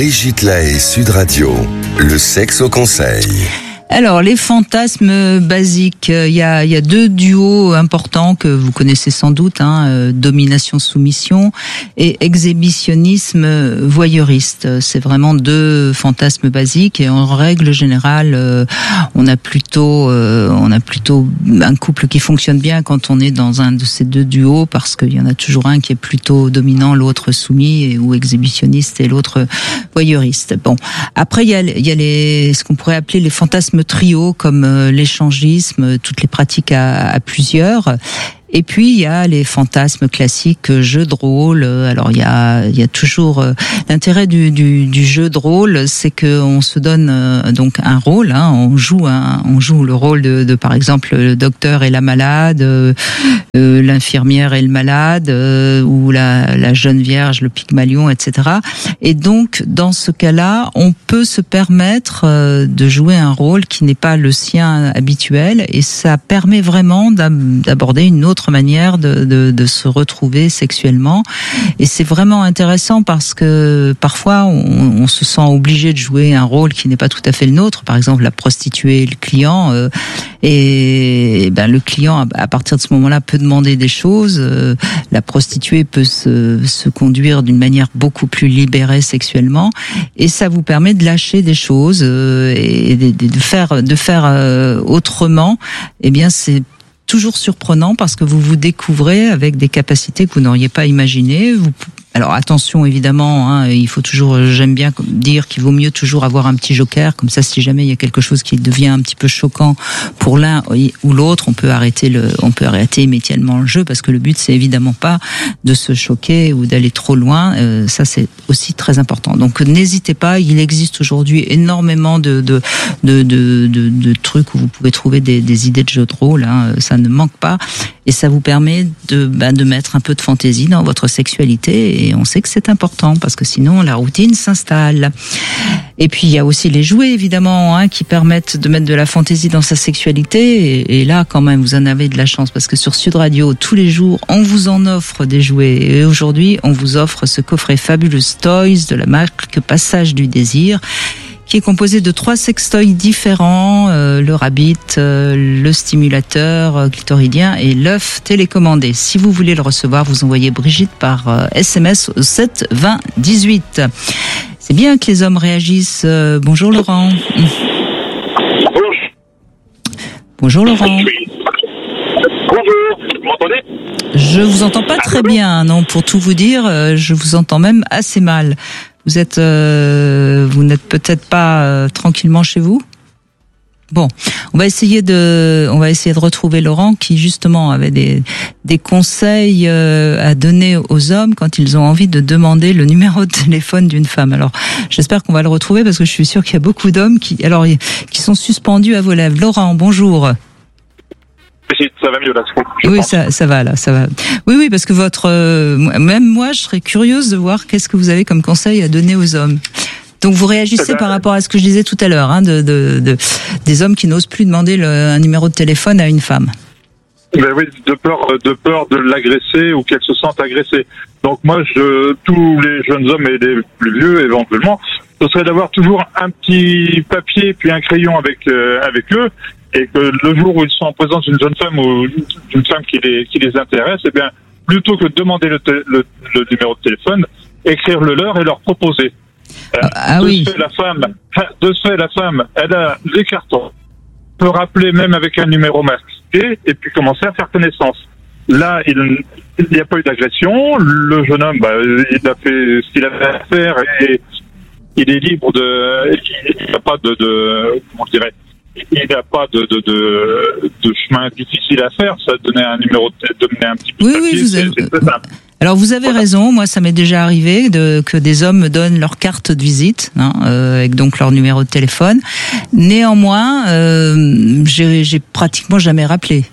Brigitte Lahaie, Sud Radio, le sexe au conseil. Alors, les fantasmes basiques, il y a, il y a deux duos importants que vous connaissez sans doute, hein, euh, domination-soumission et exhibitionnisme voyeuriste. C'est vraiment deux fantasmes basiques et en règle générale, euh, on a plutôt, euh, on a plutôt un couple qui fonctionne bien quand on est dans un de ces deux duos parce qu'il y en a toujours un qui est plutôt dominant, l'autre soumis et, ou exhibitionniste et l'autre voyeuriste. Bon, après il y a, il y a les, ce qu'on pourrait appeler les fantasmes trio comme euh, l'échangisme, toutes les pratiques à, à plusieurs. Et puis il y a les fantasmes classiques, jeux de rôle. Alors il y a il y a toujours euh, l'intérêt du, du du jeu de rôle, c'est que on se donne euh, donc un rôle. Hein, on joue un, on joue le rôle de, de par exemple le docteur et la malade, euh, euh, l'infirmière et le malade, euh, ou la la jeune vierge, le Pygmalion, et cetera. Et donc dans ce cas-là, on peut se permettre euh, de jouer un rôle qui n'est pas le sien habituel, et ça permet vraiment d'aborder une autre manière de, de, de se retrouver sexuellement. Et c'est vraiment intéressant parce que parfois on, on se sent obligé de jouer un rôle qui n'est pas tout à fait le nôtre, par exemple la prostituée et le client, euh, et ben le client à partir de ce moment-là peut demander des choses, euh, la prostituée peut se, se conduire d'une manière beaucoup plus libérée sexuellement, et ça vous permet de lâcher des choses euh, et de, de faire de faire euh, autrement. Eh bien c'est toujours surprenant parce que vous vous découvrez avec des capacités que vous n'auriez pas imaginées. Vous, alors attention évidemment, hein, il faut toujours, j'aime bien dire qu'il vaut mieux toujours avoir un petit joker, comme ça si jamais il y a quelque chose qui devient un petit peu choquant pour l'un ou l'autre, on peut arrêter le, on peut arrêter immédiatement le jeu, parce que le but c'est évidemment pas de se choquer ou d'aller trop loin. Euh, ça c'est aussi très important. Donc n'hésitez pas, il existe aujourd'hui énormément de de de de, de, de trucs où vous pouvez trouver des, des idées de jeux de rôle. Hein, ça ne manque pas, et ça vous permet de bah, de mettre un peu de fantaisie dans votre sexualité. Et on sait que c'est important parce que sinon la routine s'installe. Et puis il y a aussi les jouets évidemment, hein, qui permettent de mettre de la fantaisie dans sa sexualité. Et, et là quand même vous en avez de la chance parce que sur Sud Radio tous les jours on vous en offre des jouets. Et aujourd'hui on vous offre ce coffret Fabulous Toys de la marque Passage du Désir, qui est composé de trois sextoys différents, euh, le rabbit, euh, le stimulateur euh, clitoridien et l'œuf télécommandé. Si vous voulez le recevoir, vous envoyez Brigitte par euh, S M S au sept vingt dix-huit. C'est bien que les hommes réagissent. Euh, bonjour Laurent. Bonjour. Bonjour Laurent. Bonjour, vous m'entendez? Je vous entends pas très bien, non, pour tout vous dire, euh, je vous entends même assez mal. Vous êtes, euh, vous n'êtes peut-être pas euh, tranquillement chez vous. Bon, on va essayer de, on va essayer de retrouver Laurent qui justement avait des des conseils euh, à donner aux hommes quand ils ont envie de demander le numéro de téléphone d'une femme. Alors, j'espère qu'on va le retrouver parce que je suis sûre qu'il y a beaucoup d'hommes qui, alors, qui sont suspendus à vos lèvres. Laurent, bonjour. Ça va mieux là. Oui, ça, ça va là, ça va. Oui, oui, parce que votre, euh, même moi, je serais curieuse de voir qu'est-ce que vous avez comme conseil à donner aux hommes. Donc vous réagissez eh ben, par rapport à ce que je disais tout à l'heure, hein, de, de, de des hommes qui n'osent plus demander le, un numéro de téléphone à une femme. Ben oui, de peur, de peur de l'agresser ou qu'elle se sente agressée. Donc moi, je, tous les jeunes hommes et les plus vieux éventuellement, ce serait d'avoir toujours un petit papier puis un crayon avec euh, avec eux. Et que le jour où ils sont en présence d'une jeune femme ou d'une femme qui les, qui les intéresse, eh bien, plutôt que de demander le, le, le numéro de téléphone, écrire le leur et leur proposer. Ah, ah de oui. ce fait, la femme, de ce fait, la femme, elle a les cartons, peut rappeler même avec un numéro masqué et puis commencer à faire connaissance. Là, il n'y a pas eu d'agression. Le jeune homme, bah, il a fait ce qu'il avait à faire et il est libre de, il n'y a pas de, de, comment je dirais, il n'y a pas de, de, de, de chemin difficile à faire. Ça donner un numéro, de, donner un petit peu oui, de papier, oui, vous c'est, avez... c'est très simple. Alors vous avez Voilà. raison, moi ça m'est déjà arrivé de, que des hommes me donnent leur carte de visite, hein, euh, avec donc leur numéro de téléphone. Néanmoins, euh, j'ai, j'ai pratiquement jamais rappelé.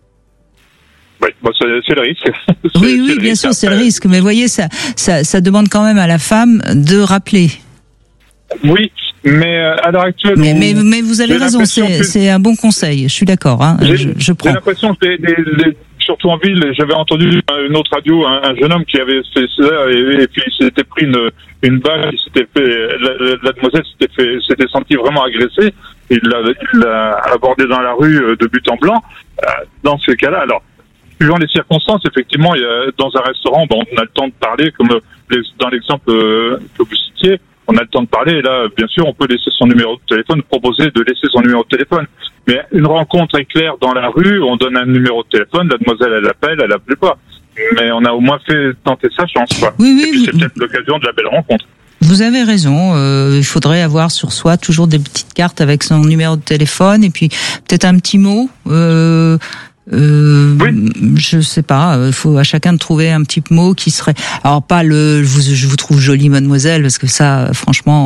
Oui, bon, c'est, c'est le risque. Oui, c'est, oui, c'est bien risque. sûr, c'est le Après, risque. Mais voyez, ça, ça, ça demande quand même à la femme de rappeler. Oui, mais euh, à l'heure actuelle... Mais, on- mais, mais vous avez j'ai raison, l'impression c'est, que- c'est un bon conseil. Je suis d'accord, hein, J'ai, je, je j'ai prends. l'impression que les, les, les surtout en ville. J'avais entendu une autre radio, un, un jeune homme qui avait fait ça et, et puis il s'était pris une, une balle, il s'était fait, la, la demoiselle s'était fait, s'était sentie vraiment agressée. Il l'a, il l'a abordé dans la rue de but en blanc. Euh, dans ce cas-là, alors, suivant les circonstances, effectivement, il y a, dans un restaurant, bon, on a le temps de parler, comme les, dans l'exemple euh, que vous citiez, on a le temps de parler, et là, bien sûr, on peut laisser son numéro de téléphone, proposer de laisser son numéro de téléphone. Mais une rencontre éclair dans la rue, on donne un numéro de téléphone, la demoiselle, elle appelle, elle appelle pas. Mais on a au moins fait tenter sa chance, quoi. Oui, oui, et puis, oui. C'est peut-être l'occasion de la belle rencontre. Vous avez raison, euh, il faudrait avoir sur soi toujours des petites cartes avec son numéro de téléphone et puis peut-être un petit mot. Euh, euh, oui. Je sais pas, il faut à chacun de trouver un petit mot qui serait. Alors pas le, je vous, je vous trouve jolie mademoiselle parce que ça, franchement,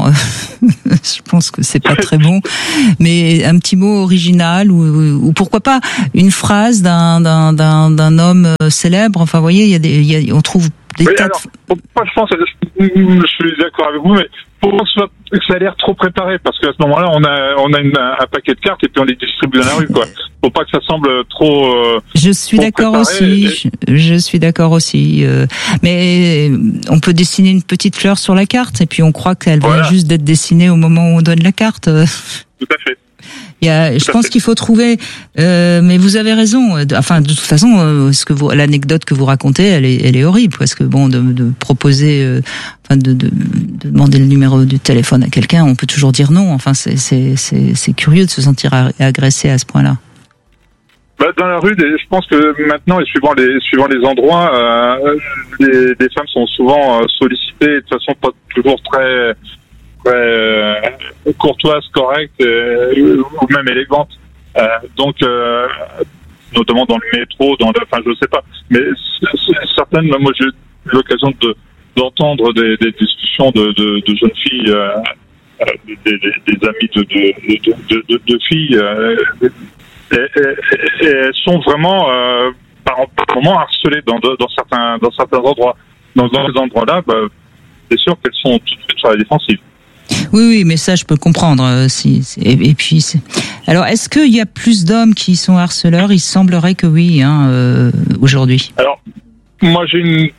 je pense que c'est pas très bon. Mais un petit mot original ou, ou pourquoi pas une phrase d'un d'un d'un, d'un homme célèbre. Enfin, vous voyez, il y a des, il y a, on trouve. Oui, alors, moi je pense, je, je suis d'accord avec vous, mais pour que ça a l'air trop préparé, parce qu'à ce moment-là, on a, on a une, un paquet de cartes et puis on les distribue dans la rue, quoi. Faut pas que ça semble trop. Euh, je suis d'accord aussi. Et... Je, je suis d'accord aussi. Euh, mais on peut dessiner une petite fleur sur la carte et puis on croit qu'elle voilà. vient juste d'être dessinée au moment où on donne la carte. Tout à fait. Il y a, je pense qu'il faut trouver, euh, mais vous avez raison. Enfin, de toute façon, euh, ce que vous, l'anecdote que vous racontez, elle est, elle est horrible, parce que bon, de, de proposer, euh, enfin, de, de, de demander le numéro du téléphone à quelqu'un, on peut toujours dire non. Enfin, c'est, c'est, c'est, c'est curieux de se sentir agressé à ce point-là. Bah, dans la rue, je pense que maintenant, et suivant les, suivant les endroits, euh, les, les femmes sont souvent sollicitées de façon pas toujours très. Euh, courtoise, correcte euh, ou même élégante. Euh, donc, euh, notamment dans le métro, dans le, enfin, je sais pas. Mais c'est, c'est certaines, moi, j'ai eu l'occasion de d'entendre des, des discussions de, de, de jeunes filles, euh, des, des, des amis de de, de, de, de filles, euh, et, et, et elles sont vraiment euh, par, par moments harcelées dans, dans certains dans certains endroits. Dans, dans ces endroits-là, bah, c'est sûr qu'elles sont tout de suite sur la défensive. Oui, oui, mais ça, je peux comprendre. Euh, si, et, et puis, c'est... alors, est-ce qu'il y a plus d'hommes qui sont harceleurs ? Il semblerait que oui, hein, euh, aujourd'hui. Alors, moi, j'ai une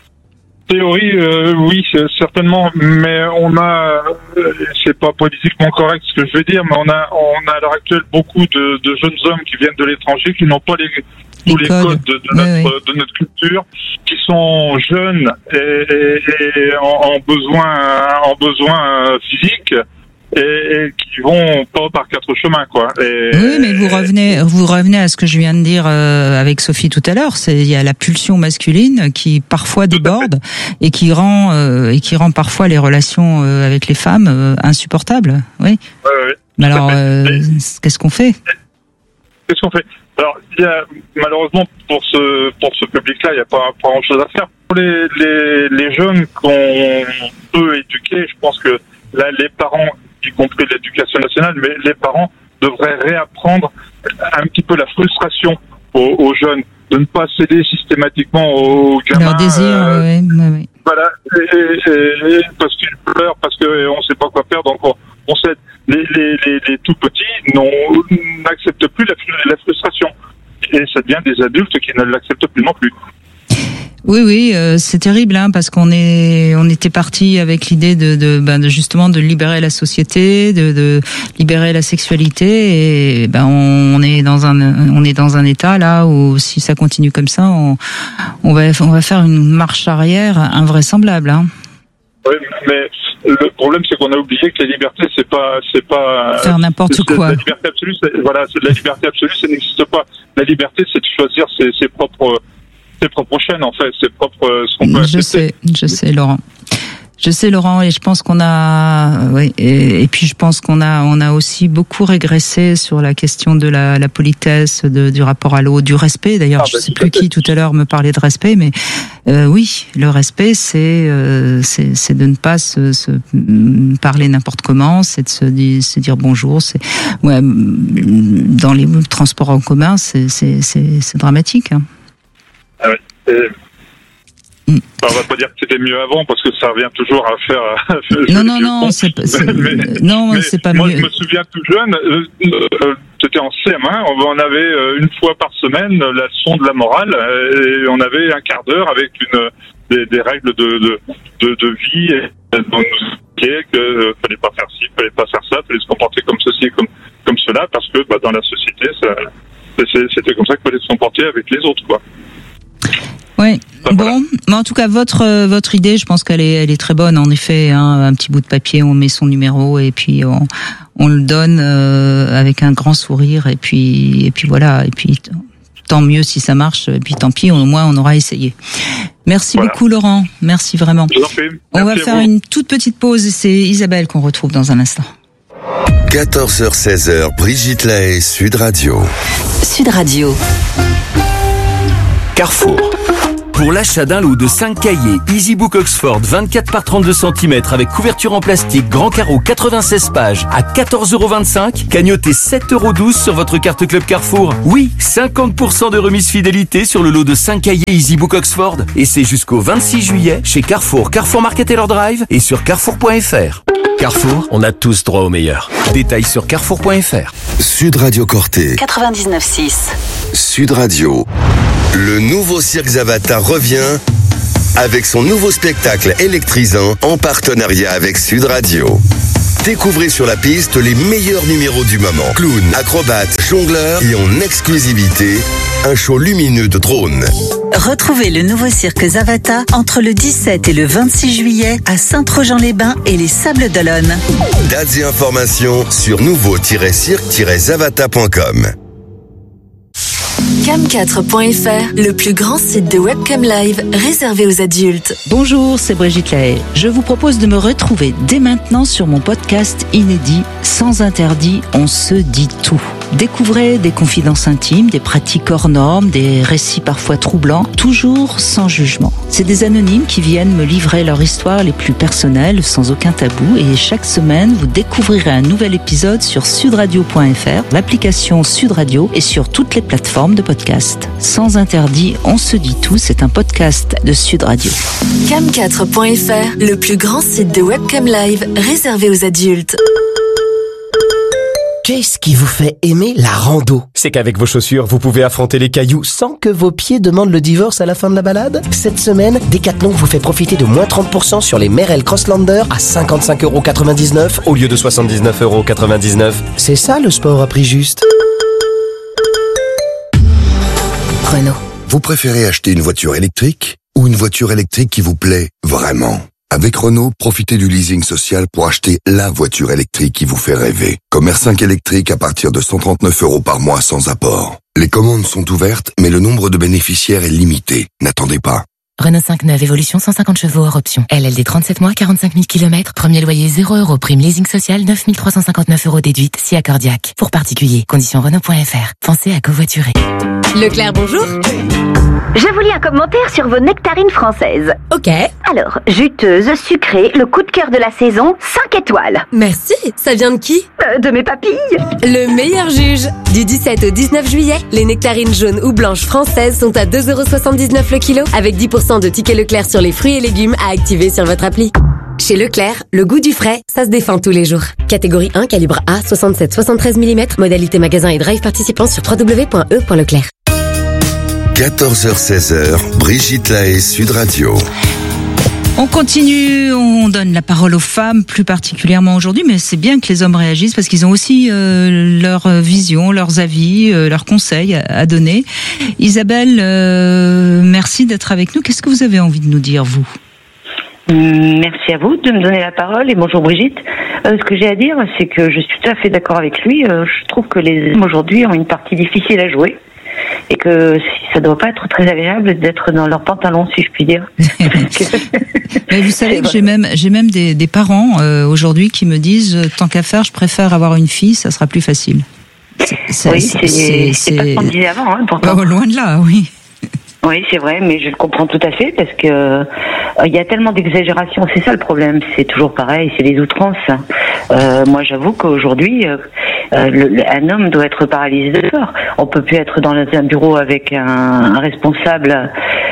théorie, euh, oui, c'est, certainement, mais on a, euh, c'est pas politiquement correct ce que je vais dire, mais on a, on a à l'heure actuelle beaucoup de, de jeunes hommes qui viennent de l'étranger, qui n'ont pas les tous les codes de, de, oui, notre, oui. de notre culture, qui sont jeunes et, et, et en, en besoin, en besoin physique, et, et qui vont pas par quatre chemins, quoi. Et, oui, mais vous revenez, vous revenez à ce que je viens de dire euh, avec Sophie tout à l'heure. C'est il y a la pulsion masculine qui parfois déborde et qui rend euh, et qui rend parfois les relations euh, avec les femmes euh, insupportables. Oui. Ouais, ouais, mais alors, euh, qu'est-ce qu'on fait ? Qu'est-ce qu'on fait ? Alors, il y a, malheureusement, pour ce, pour ce public-là, il n'y a pas, pas grand-chose à faire. Pour les, les, les jeunes qu'on peut éduquer, je pense que là, les parents, y compris l'éducation nationale, mais les parents devraient réapprendre un petit peu la frustration aux, aux jeunes, de ne pas céder systématiquement aux gamins. Leur désir, euh, oui, oui, oui. Voilà, et, et, et parce qu'ils pleurent, parce qu'on ne sait pas quoi faire, donc on, on cède. Les, les, les, les tout petits non, n'acceptent plus la, la frustration. Et ça devient des adultes qui ne l'acceptent plus non plus. Oui, oui, euh, c'est terrible, hein, parce qu'on est, on était parti avec l'idée de, de, ben, de justement de libérer la société, de, de libérer la sexualité, et ben on, on est dans un, on est dans un état là où si ça continue comme ça, on, on va, on va faire une marche arrière invraisemblable, hein. Oui, mais le problème, c'est qu'on a oublié que la liberté, c'est pas, c'est pas faire n'importe quoi. La liberté absolue, c'est, voilà, c'est, la liberté absolue, ça n'existe pas. La liberté, c'est de choisir ses, ses propres, ses propres chaînes, en fait, ses propres, ce qu'on peut Je accepter. sais, je sais, Laurent. Je sais, Laurent, et je pense qu'on a, oui, et, et puis je pense qu'on a, on a aussi beaucoup régressé sur la question de la, la politesse, de, du rapport à l'eau, du respect. D'ailleurs, ah, je ne sais plus qui tout à l'heure me parlait de respect, mais euh, oui, le respect, c'est, euh, c'est, c'est de ne pas se, se parler n'importe comment, c'est de se dire, se dire bonjour. C'est, ouais, dans les transports en commun, c'est, c'est, c'est, c'est dramatique. Hein. Ah oui. Et... Mm. On va pas dire que c'était mieux avant parce que ça revient toujours à faire. non, non, non, c'est, c'est, mais, non, mais c'est pas moi, mieux. Moi, je me souviens tout jeune, euh, euh, c'était en C M un, on avait euh, une fois par semaine la leçon de la morale, euh, et on avait un quart d'heure avec une des, des règles de de de, de vie, et on nous expliquait que euh, fallait pas faire ci, fallait pas faire ça, fallait se comporter comme ceci, comme comme cela, parce que bah, dans la société, ça, c'était comme ça qu'il fallait se comporter avec les autres, quoi. Oui. Bon, mais en tout cas, votre euh, votre idée, je pense qu'elle est elle est très bonne. En effet, hein, un petit bout de papier, on met son numéro et puis on on le donne euh, avec un grand sourire et puis et puis voilà et puis tant mieux si ça marche et puis tant pis, au moins on aura essayé. Merci voilà. beaucoup Laurent, merci vraiment. Je vous en prie. On Merci va faire vous. une toute petite pause et c'est Isabelle qu'on retrouve dans un instant. quatorze heures seize heures, Brigitte Lahaie, Sud Radio. Sud Radio. Carrefour. Pour l'achat d'un lot de cinq cahiers EasyBook Oxford vingt-quatre par trente-deux centimètres avec couverture en plastique grand carreau quatre-vingt-seize pages à quatorze euros vingt-cinq, cagnotez sept euros douze sur votre carte Club Carrefour. Oui, cinquante pour cent de remise fidélité sur le lot de cinq cahiers EasyBook Oxford. Et c'est jusqu'au vingt-six juillet chez Carrefour, Carrefour Market Taylor Drive et sur carrefour point f r. Carrefour, on a tous droit au meilleur. Détails sur carrefour point f r. Sud Radio Corté. quatre-vingt-dix-neuf six. Sud Radio. Le nouveau Cirque Zavata revient avec son nouveau spectacle électrisant en partenariat avec Sud Radio. Découvrez sur la piste les meilleurs numéros du moment. Clown, acrobates, jongleurs et en exclusivité, un show lumineux de drones. Retrouvez le nouveau cirque Zavata entre le dix-sept et le vingt-six juillet à Saint-Trojan-les-Bains et les Sables d'Olonne. Dates et informations sur nouveau tiret cirque tiret zavata point com. cam quatre point f r, le plus grand site de webcam live réservé aux adultes. Bonjour, c'est Brigitte Lahaie. Je vous propose de me retrouver dès maintenant sur mon podcast inédit Sans interdit, on se dit tout. Découvrez des confidences intimes, des pratiques hors normes, des récits parfois troublants, toujours sans jugement. C'est des anonymes qui viennent me livrer leur histoire les plus personnelles, sans aucun tabou, et chaque semaine, vous découvrirez un nouvel épisode sur sudradio point f r, l'application Sud Radio et sur toutes les plateformes de podcast. Sans interdit, on se dit tout, c'est un podcast de Sud Radio. cam quatre point f r, le plus grand site de webcam live réservé aux adultes. Qu'est-ce qui vous fait aimer la rando? C'est qu'avec vos chaussures, vous pouvez affronter les cailloux sans que vos pieds demandent le divorce à la fin de la balade. Cette semaine, Decathlon vous fait profiter de moins trente pour cent sur les Merrell Crosslander à cinquante-cinq euros quatre-vingt-dix-neuf au lieu de soixante-dix-neuf euros quatre-vingt-dix-neuf. C'est ça le sport à prix juste. Renault. Vous préférez acheter une voiture électrique ou une voiture électrique qui vous plaît vraiment? Avec Renault, profitez du leasing social pour acheter la voiture électrique qui vous fait rêver. Comme R cinq électrique à partir de cent trente-neuf euros par mois sans apport. Les commandes sont ouvertes, mais le nombre de bénéficiaires est limité. N'attendez pas. Renault cinq neuf Évolution cent cinquante chevaux hors option. L L D trente-sept mois, quarante-cinq mille kilomètres. Premier loyer zéro euros. Prime leasing social neuf mille trois cent cinquante-neuf euros déduite. Si accordiaque. Pour particulier. Conditions Renault point f r. Pensez à covoiturer. Leclerc, bonjour. Je vous lis un commentaire sur vos nectarines françaises. Ok. Alors, juteuse, sucrée, le coup de cœur de la saison, cinq étoiles. Merci. Ça vient de qui? euh, De mes papilles. Le meilleur juge. Du dix-sept au dix-neuf juillet, les nectarines jaunes ou blanches françaises sont à deux euros soixante-dix-neuf le kilo, avec dix pour cent de tickets Leclerc sur les fruits et légumes à activer sur votre appli. Chez Leclerc, le goût du frais, ça se défend tous les jours. Catégorie un, calibre A, soixante-sept soixante-treize millimètres, modalité magasin et drive participant sur w w w point e point leclerc. quatorze heures seize heures, Brigitte Lahaie, Sud Radio. On continue, on donne la parole aux femmes plus particulièrement aujourd'hui, mais c'est bien que les hommes réagissent parce qu'ils ont aussi euh, leur vision, leurs avis, euh, leurs conseils à, à donner. Isabelle, euh, merci d'être avec nous. Qu'est-ce que vous avez envie de nous dire, vous ? Merci à vous de me donner la parole et bonjour Brigitte. Euh, ce que j'ai à dire, c'est que je suis tout à fait d'accord avec lui. Euh, je trouve que les hommes aujourd'hui ont une partie difficile à jouer et que ça doit pas être très agréable d'être dans leurs pantalons, si je puis dire. Mais vous savez que j'ai même j'ai même des, des parents euh, aujourd'hui qui me disent euh, tant qu'à faire, je préfère avoir une fille, ça sera plus facile. C'est, c'est, oui, c'est, c'est, c'est pas ce qu'on disait avant, hein, pourtant. Oh, loin de là, oui. Oui, c'est vrai, mais je le comprends tout à fait parce que euh, il y a tellement d'exagération. C'est ça le problème. C'est toujours pareil. C'est les outrances. Euh, moi, j'avoue qu'aujourd'hui, euh, euh, le, un homme doit être paralysé de peur. On peut plus être dans un bureau avec un, un responsable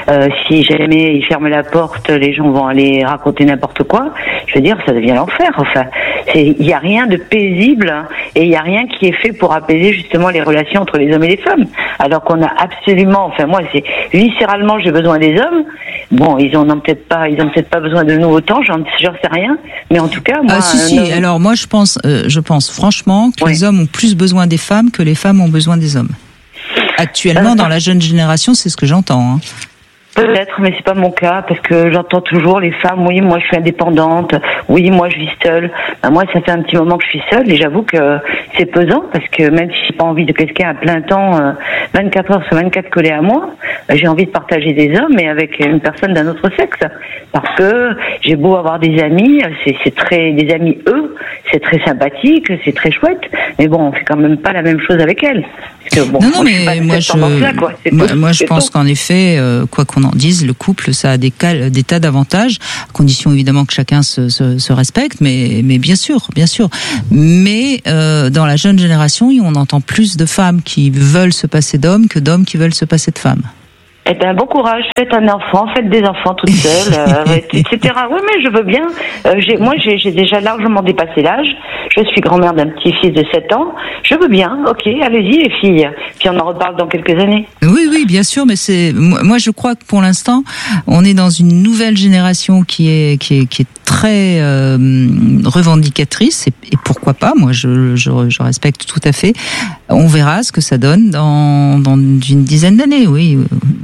Euh, si jamais ils ferment la porte, les gens vont aller raconter n'importe quoi. Je veux dire, ça devient l'enfer. Enfin, il n'y a rien de paisible hein, et il n'y a rien qui est fait pour apaiser justement les relations entre les hommes et les femmes. Alors qu'on a absolument, enfin moi, c'est viscéralement, j'ai besoin des hommes. Bon, ils en ont peut-être pas, ils ont peut-être pas besoin de nous autant, j'en, j'en sais rien. Mais en tout cas, moi. Ah si si. Homme... Alors moi, je pense, euh, je pense franchement que oui. les hommes ont plus besoin des femmes que les femmes ont besoin des hommes. Actuellement, euh, dans la jeune génération, c'est ce que j'entends. Hein. Peut-être, mais c'est pas mon cas, parce que j'entends toujours les femmes, oui, moi je suis indépendante, oui, moi je vis seule. Ben, moi, ça fait un petit moment que je suis seule, et j'avoue que c'est pesant, parce que même si j'ai pas envie de quelqu'un à plein temps, euh, vingt-quatre heures sur vingt-quatre collé à moi, ben, j'ai envie de partager des hommes, mais avec une personne d'un autre sexe. Parce que j'ai beau avoir des amis, c'est, c'est très, des amis eux, c'est très sympathique, c'est très chouette, mais bon, on fait quand même pas la même chose avec elles. Parce que, bon, non, non, mais moi, je, quoi. moi, tout, moi je pense tout. qu'en effet, euh, quoi qu'on en dise, le couple, ça a des, cas, des tas d'avantages, à condition évidemment que chacun se, se, se respecte, mais, mais bien sûr, bien sûr. Mais euh, dans la jeune génération, on entend plus de femmes qui veulent se passer d'hommes que d'hommes qui veulent se passer de femmes. Eh ben, bon courage, faites un enfant, faites des enfants toute seule, euh, et cetera. Oui, mais je veux bien. Euh, j'ai, moi, j'ai, j'ai déjà largement dépassé l'âge. Je suis grand-mère d'un petit-fils de sept ans. Je veux bien. Ok, allez-y, les filles. Puis on en reparle dans quelques années. Oui, oui, bien sûr, mais c'est, moi, je crois que pour l'instant, on est dans une nouvelle génération qui est, qui est, qui est très euh, revendicatrice, et, et pourquoi pas. Moi, je, je, je respecte tout à fait. On verra ce que ça donne dans, dans une dizaine d'années, oui.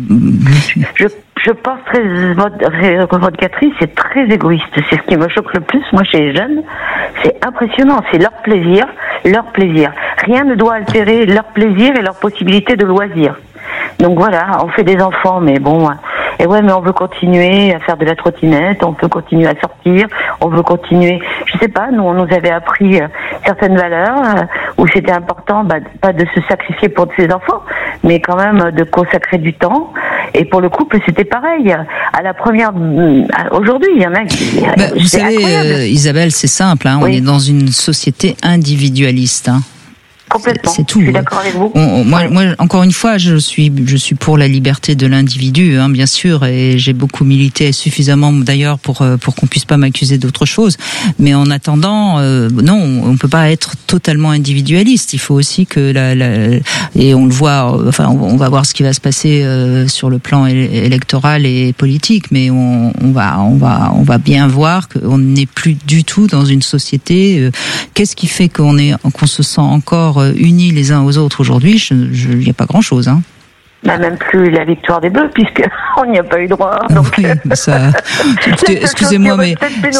Je, je pense très revendicatrice et très égoïste. C'est ce qui me choque le plus, moi, chez les jeunes. C'est impressionnant. C'est leur plaisir, leur plaisir. Rien ne doit altérer leur plaisir et leur possibilité de loisir. Donc voilà, on fait des enfants, mais bon... Et ouais, mais on veut continuer à faire de la trottinette, on veut continuer à sortir, on veut continuer... Je sais pas, nous, on nous avait appris euh, certaines valeurs euh, où c'était important, bah, pas de se sacrifier pour ses enfants, mais quand même de consacrer du temps. Et pour le couple, c'était pareil. À la première... Aujourd'hui, il y en a qui... Bah, vous savez, euh, Isabelle, c'est simple, hein, oui. On est dans une société individualiste, hein. Complètement. C'est tout. Je suis d'accord avec vous. On, on, moi, moi, encore une fois, je suis, je suis pour la liberté de l'individu, hein, bien sûr, et j'ai beaucoup milité suffisamment, d'ailleurs, pour pour qu'on puisse pas m'accuser d'autre chose. Mais en attendant, euh, non, on peut pas être totalement individualiste. Il faut aussi que la, la et on le voit. Enfin, on va voir ce qui va se passer euh, sur le plan électoral et politique, mais on, on va, on va, on va bien voir qu'on n'est plus du tout dans une société. Euh, qu'est-ce qui fait qu'on est, qu'on se sent encore unis les uns aux autres aujourd'hui? Il n'y a pas grand-chose, hein. Bah, même plus la victoire des Bleus, puisque on n'y a pas eu droit. Donc... Oui, ça... Écoutez, excusez-moi, mais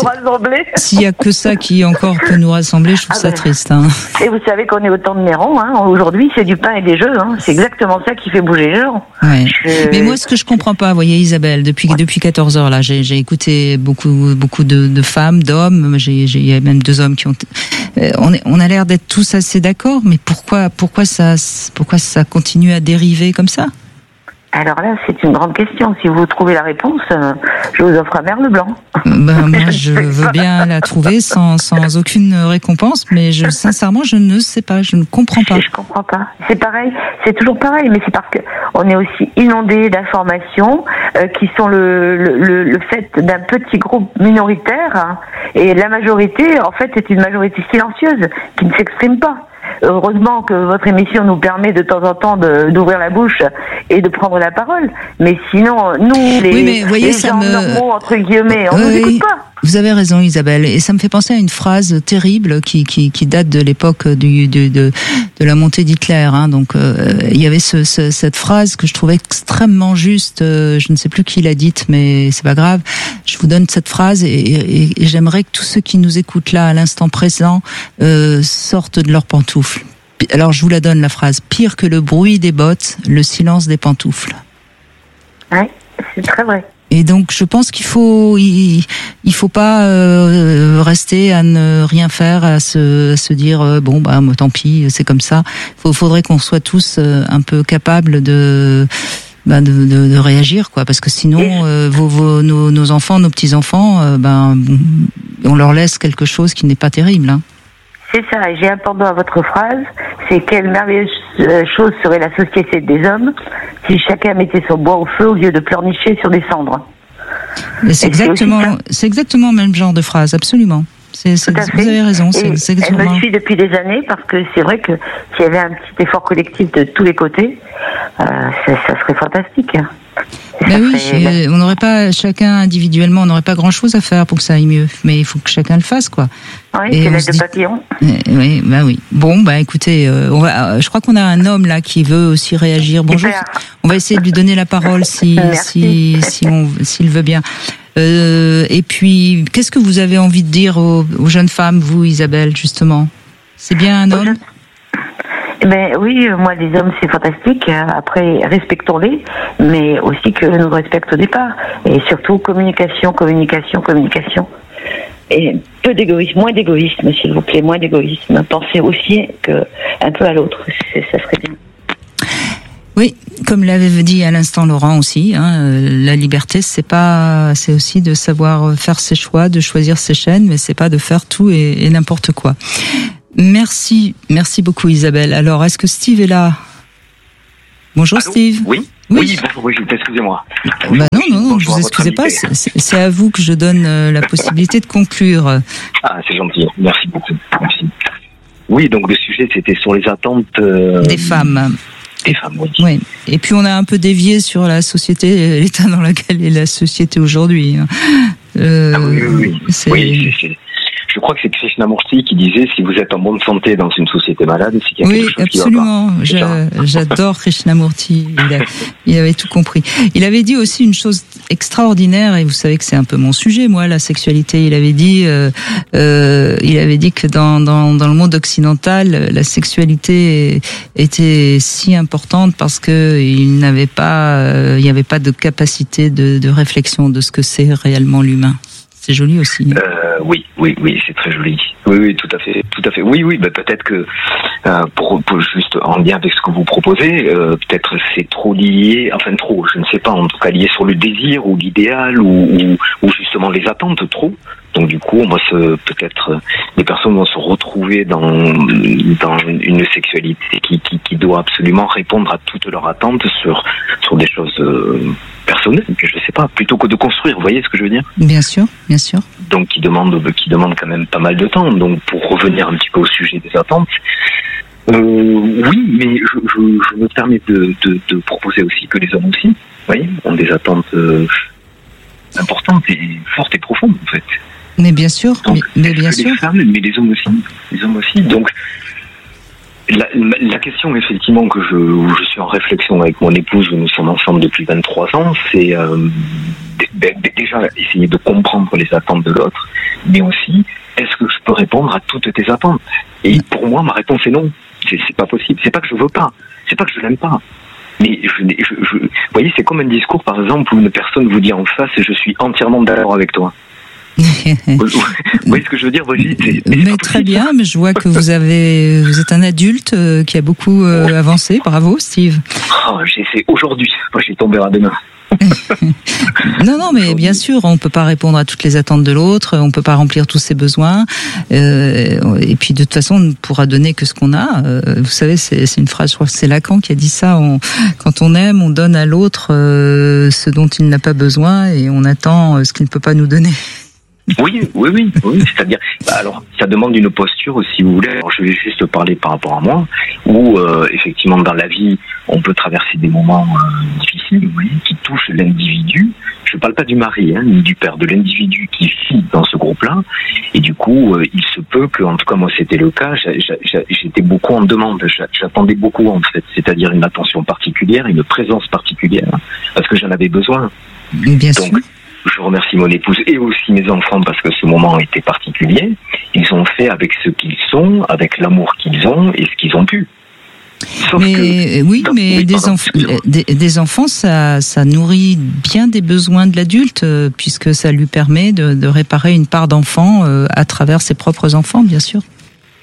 s'il y a que ça qui encore peut nous rassembler, je trouve ah ça ben... triste. Hein. Et vous savez qu'on est au temps de Néron. Hein. Aujourd'hui, c'est du pain et des jeux. Hein. C'est exactement ça qui fait bouger les gens. Ouais. Je... Mais moi, ce que je comprends pas, vous voyez, Isabelle, depuis ouais. depuis quatorze heures là, j'ai, j'ai écouté beaucoup beaucoup de, de femmes, d'hommes. J'ai, j'ai, il y a même deux hommes qui ont. Euh, on, est, on a l'air d'être tous assez d'accord, mais pourquoi pourquoi ça pourquoi ça continue à dériver comme ça? Alors là, c'est une grande question. Si vous trouvez la réponse, euh, je vous offre un merle blanc. Ben, moi, je veux bien la trouver sans, sans aucune récompense, mais je, sincèrement, je ne sais pas, je ne comprends pas. Je, je comprends pas. C'est pareil, c'est toujours pareil, mais c'est parce que on est aussi inondé d'informations euh, qui sont le, le, le fait d'un petit groupe minoritaire, hein, et la majorité, en fait, est une majorité silencieuse qui ne s'exprime pas. Heureusement que votre émission nous permet de temps en temps de, d'ouvrir la bouche et de prendre la parole. Mais sinon, nous, les, oui, mais voyez, les ça gens me... normaux, entre guillemets, on ne oui, nous écoute pas. Vous avez raison, Isabelle. Et ça me fait penser à une phrase terrible qui, qui, qui date de l'époque du, de, de, de la montée d'Hitler. Hein. Donc, euh, il y avait ce, ce, cette phrase que je trouvais extrêmement juste. Euh, je ne sais plus qui l'a dite, mais c'est pas grave. Je vous donne cette phrase et, et, et j'aimerais que tous ceux qui nous écoutent là, à l'instant présent, euh, sortent de leurs pantoufles. Alors, je vous la donne, la phrase. Pire que le bruit des bottes, le silence des pantoufles. Oui, c'est très vrai. Et donc, je pense qu'il faut, il, il faut pas euh, rester à ne rien faire, à se, à se dire euh, bon bah tant pis, c'est comme ça. Il faudrait qu'on soit tous euh, un peu capables de, bah, de, de, de réagir, quoi, parce que sinon, euh, vos, vos, nos, nos enfants, nos petits enfants, euh, ben, on leur laisse quelque chose qui n'est pas terrible. Hein. C'est ça, et j'ai un pendant à votre phrase, c'est quelle merveilleuse chose serait la société des hommes si chacun mettait son bois au feu au lieu de pleurnicher sur des cendres. Mais c'est exactement, c'est exactement le même genre de phrase, absolument. C'est, c'est, vous avez raison. C'est, c'est elle me suit depuis des années parce que c'est vrai que s'il y avait un petit effort collectif de tous les côtés, euh, ça, ça serait fantastique. Ben oui, serait... on n'aurait pas chacun individuellement, on n'aurait pas grand-chose à faire pour que ça aille mieux. Mais il faut que chacun le fasse, quoi. Oui, et c'est l'aide de dit... papillon. Oui, ben oui. Bon, bah écoutez, euh, on va, euh, je crois qu'on a un homme là qui veut aussi réagir. Bonjour. Super. On va essayer de lui donner la parole si, si, si on, s'il veut bien. Euh, et puis, qu'est-ce que vous avez envie de dire aux, aux jeunes femmes, vous, Isabelle, justement? C'est bien un homme? Ben oui, moi les hommes c'est fantastique. Après respectons-les, mais aussi que nous respectent au départ. Et surtout communication, communication, communication. Et peu d'égoïsme, moins d'égoïsme s'il vous plaît, moins d'égoïsme. Pensez aussi que un peu à l'autre, c'est, ça serait bien. Oui, comme l'avait dit à l'instant Laurent aussi, hein, la liberté c'est pas, c'est aussi de savoir faire ses choix, de choisir ses chaînes, mais c'est pas de faire tout et, et n'importe quoi. Merci, merci beaucoup Isabelle. Alors, est-ce que Steve est là? Bonjour. Allô, Steve. Oui. Oui, oui bonjour Brigitte, excusez-moi. Bah non, non, non, ne vous excusez pas, c'est, c'est à vous que je donne la possibilité de conclure. Ah, c'est gentil, merci beaucoup. Merci. Oui, donc le sujet c'était sur les attentes... Euh... Des femmes. Des femmes, oui. Oui, et puis on a un peu dévié sur la société, l'état dans lequel est la société aujourd'hui. Euh, ah oui, oui, oui. C'est... oui c'est, c'est... Je crois que c'est Krishnamurti qui disait si vous êtes en bonne santé dans une société malade, c'est qu'il y a oui, quelque chose absolument. qui va pas. Je, j'adore Krishnamurti. Il, a, il avait tout compris. Il avait dit aussi une chose extraordinaire, et vous savez que c'est un peu mon sujet, moi, la sexualité. Il avait dit, euh, euh, il avait dit que dans, dans, dans le monde occidental, la sexualité était si importante parce que il n'avait pas, euh, il n'y avait pas de capacité de, de réflexion de ce que c'est réellement l'humain. C'est joli aussi. Euh, oui, oui, oui, c'est très joli. Oui, oui, tout à fait, tout à fait. Oui, oui, bah peut-être que euh, pour, pour juste en lien avec ce que vous proposez, euh, peut-être c'est trop lié, enfin trop, je ne sais pas, en tout cas lié sur le désir ou l'idéal ou, ou, ou justement les attentes trop. Donc du coup, moi, ce, peut-être les personnes vont se retrouver dans dans une sexualité qui, qui, qui doit absolument répondre à toutes leurs attentes sur sur des choses euh, personnelles. Que je sais pas, plutôt que de construire. Vous voyez ce que je veux dire? Bien sûr, bien sûr. Donc qui demande qui demande quand même pas mal de temps. Donc pour revenir un petit peu au sujet des attentes. Euh, oui, mais je, je, je me permets de, de, de proposer aussi que les hommes aussi, vous voyez, ont des attentes euh, importantes et fortes et profondes en fait. Mais bien sûr, donc, mais, mais bien sûr. Les femmes, mais les hommes aussi, les hommes aussi. Donc, la, la question effectivement que je, où je suis en réflexion avec mon épouse, où nous sommes ensemble depuis vingt-trois ans, c'est euh, d- d- déjà essayer de comprendre les attentes de l'autre, mais aussi, est-ce que je peux répondre à toutes tes attentes? Et pour moi, ma réponse est non. C'est, c'est pas possible. C'est pas que je veux pas. C'est pas que je l'aime pas. Mais je, je, je, vous voyez, c'est comme un discours, par exemple, où une personne vous dit en face, je suis entièrement d'accord avec toi. Vous voyez ce que je veux dire, Brigitte? Mais, mais très bien, mais je vois que vous avez, vous êtes un adulte euh, qui a beaucoup euh, oh. avancé. Bravo, Steve. Oh, j'ai, c'est aujourd'hui. Moi, j'ai tombé à demain. non, non, mais bien sûr, on peut pas répondre à toutes les attentes de l'autre, on peut pas remplir tous ses besoins, euh, et puis de toute façon, on ne pourra donner que ce qu'on a. Euh, vous savez, c'est, c'est une phrase, je crois que c'est Lacan qui a dit ça. On, quand on aime, on donne à l'autre euh, ce dont il n'a pas besoin, et on attend euh, ce qu'il ne peut pas nous donner. Oui, oui, oui, oui. C'est-à-dire, bah alors, ça demande une posture, si vous voulez. Alors, je vais juste parler par rapport à moi, où euh, effectivement, dans la vie, on peut traverser des moments euh, difficiles, vous voyez, qui touchent l'individu. Je ne parle pas du mari, hein, ni du père, de l'individu qui vit dans ce groupe-là. Et du coup, euh, il se peut que, en tout cas, moi, c'était le cas. J'étais beaucoup en demande. J'attendais beaucoup, en fait, c'est-à-dire une attention particulière, une présence particulière, parce que j'en avais besoin. Bien Donc, sûr. Je remercie mon épouse et aussi mes enfants parce que ce moment était particulier. Ils ont fait avec ce qu'ils sont, avec l'amour qu'ils ont et ce qu'ils ont pu. Sauf mais que, oui, non, mais oui, des, pardon, enf- des, des enfants, ça, ça nourrit bien des besoins de l'adulte, euh, puisque ça lui permet de, de réparer une part d'enfant euh, à travers ses propres enfants, bien sûr.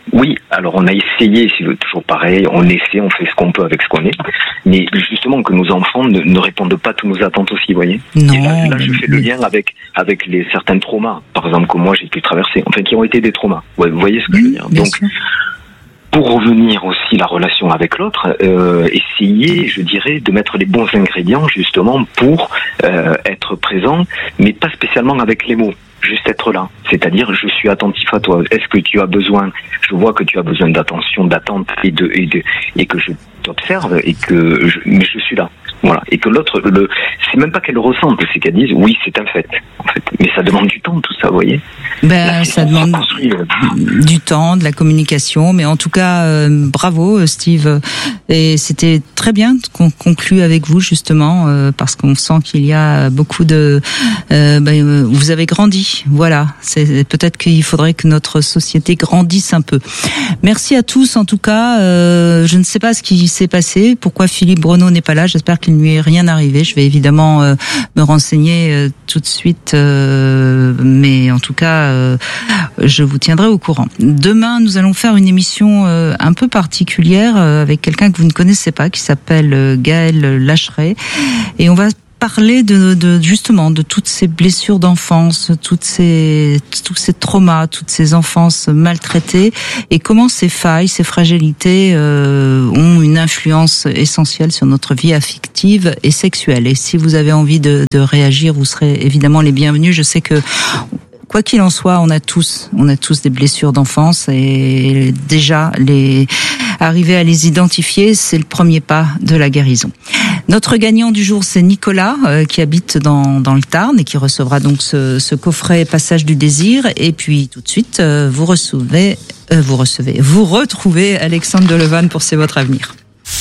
Oui, alors on a essayé, c'est toujours pareil, on essaie, on fait ce qu'on peut avec ce qu'on est, mais justement que nos enfants ne, ne répondent pas à toutes nos attentes aussi, vous voyez. Non. Et là, là je fais le lien avec avec les certains traumas, par exemple que moi j'ai pu traverser, enfin qui ont été des traumas. Ouais, vous voyez ce que oui, je veux dire. Donc sûr. Pour revenir aussi la relation avec l'autre, euh, essayer, je dirais, de mettre les bons ingrédients justement pour euh, être présent, mais pas spécialement avec les mots. Juste être là, c'est-à-dire je suis attentif à toi. Est-ce que tu as besoin? Je vois que tu as besoin d'attention, d'attente et de et de et que je t'observe et que je, mais je suis là. Voilà. Et que l'autre, le, c'est même pas qu'elle le ressente, c'est qu'elle dise oui, c'est un fait, en fait. Mais ça demande du temps, tout ça, vous voyez. Ben, là, ça demande euh... du temps, de la communication, mais en tout cas, euh, bravo, Steve. Et c'était très bien qu'on conclue avec vous, justement, euh, parce qu'on sent qu'il y a beaucoup de, euh, ben, vous avez grandi. Voilà. C'est peut-être qu'il faudrait que notre société grandisse un peu. Merci à tous, en tout cas. Euh, je ne sais pas ce qui s'est passé, pourquoi Philippe Bruneau n'est pas là. J'espère qu'il ne lui est rien arrivé. Je vais évidemment euh, me renseigner euh, tout de suite, euh, mais en tout cas, euh, je vous tiendrai au courant. Demain, nous allons faire une émission euh, un peu particulière euh, avec quelqu'un que vous ne connaissez pas, qui s'appelle euh, Gaël Lacheret, et on va parler de, de justement de toutes ces blessures d'enfance, toutes ces tous ces traumas, toutes ces enfances maltraitées, et comment ces failles, ces fragilités euh, ont une influence essentielle sur notre vie affective et sexuelle. Et si vous avez envie de, de réagir, vous serez évidemment les bienvenus. Je sais que quoi qu'il en soit, on a tous, on a tous des blessures d'enfance, et déjà les arriver à les identifier, c'est le premier pas de la guérison. Notre gagnant du jour, c'est Nicolas, euh, qui habite dans dans le Tarn et qui recevra donc ce, ce coffret Passage du désir. Et puis tout de suite, euh, vous recevez, euh, vous recevez, vous retrouvez Alexandre Delevanne pour C'est votre avenir.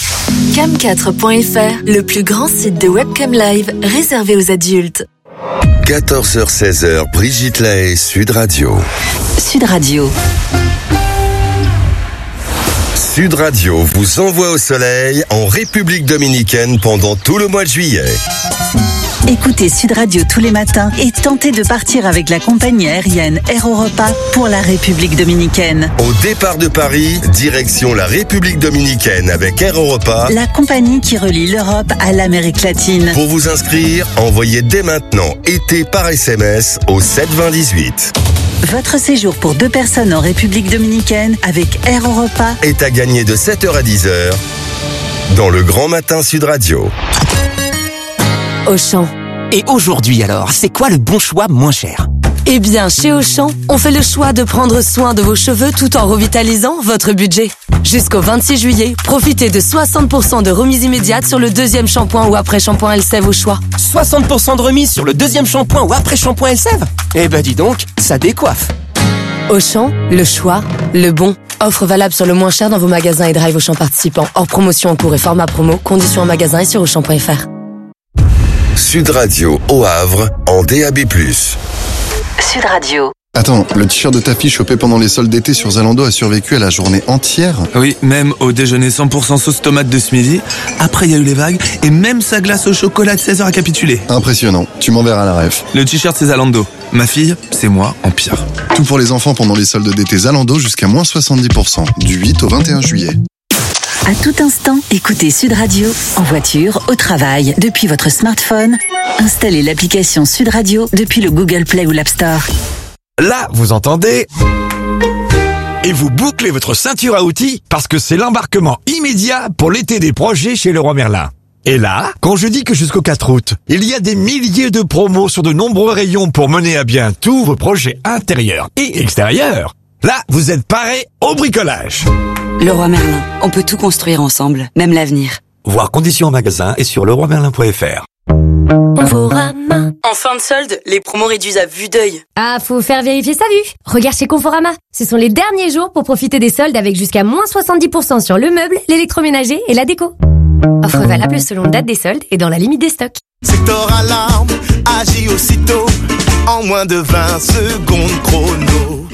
cam quatre point f r, le plus grand site de webcam live réservé aux adultes. quatorze heures seize heures, Brigitte Lahaie, Sud Radio. Sud Radio. Sud Radio vous envoie au soleil en République dominicaine pendant tout le mois de juillet. Écoutez Sud Radio tous les matins et tentez de partir avec la compagnie aérienne Air Europa pour la République dominicaine. Au départ de Paris, direction la République dominicaine avec Air Europa, la compagnie qui relie l'Europe à l'Amérique latine. Pour vous inscrire, envoyez dès maintenant été par S M S au sept vingt dix-huit. Votre séjour pour deux personnes en République dominicaine avec Air Europa est à gagner de sept heures à dix heures dans le Grand Matin Sud Radio. Auchan. Et aujourd'hui alors, c'est quoi le bon choix moins cher? Eh bien, chez Auchan, on fait le choix de prendre soin de vos cheveux tout en revitalisant votre budget. Jusqu'au vingt-six juillet, profitez de soixante pour cent de remise immédiate sur le deuxième shampoing ou après-shampoing Elseve au choix. soixante pour cent de remise sur le deuxième shampoing ou après-shampoing Elseve? Eh ben dis donc, ça décoiffe. Auchan, le choix, le bon. Offre valable sur le moins cher dans vos magasins et drive Auchan participants. Hors promotion en cours et format promo. Conditions en magasin et sur auchan point f r. Sud Radio au Havre en D A B plus. Sud Radio. Attends, le t-shirt de ta fille chopé pendant les soldes d'été sur Zalando a survécu à la journée entière? Oui, même au déjeuner cent pour cent sauce tomate de ce midi. Après, il y a eu les vagues et même sa glace au chocolat de seize heures a capitulé. Impressionnant. Tu m'enverras la ref. Le t-shirt, c'est Zalando. Ma fille, c'est moi en pire. Tout pour les enfants pendant les soldes d'été Zalando jusqu'à moins soixante-dix pour cent. Du huit au vingt et un juillet. À tout instant, écoutez Sud Radio, en voiture, au travail, depuis votre smartphone. Installez l'application Sud Radio depuis le Google Play ou l'App Store. Là, vous entendez? Et vous bouclez votre ceinture à outils parce que c'est l'embarquement immédiat pour l'été des projets chez Leroy Merlin. Et là, quand je dis que jusqu'au quatre août, il y a des milliers de promos sur de nombreux rayons pour mener à bien tous vos projets intérieurs et extérieurs, là, vous êtes parés au bricolage. Leroy Merlin, on peut tout construire ensemble, même l'avenir. Voir conditions en magasin et sur leroy merlin point f r. Conforama. En fin de solde, les promos réduisent à vue d'œil. Ah, faut faire vérifier sa vue. Regarde chez Conforama. Ce sont les derniers jours pour profiter des soldes avec jusqu'à moins soixante-dix pour cent sur le meuble, l'électroménager et la déco. Offre valable selon date des soldes et dans la limite des stocks. Sector Alarme agit aussitôt en moins de vingt secondes chrono.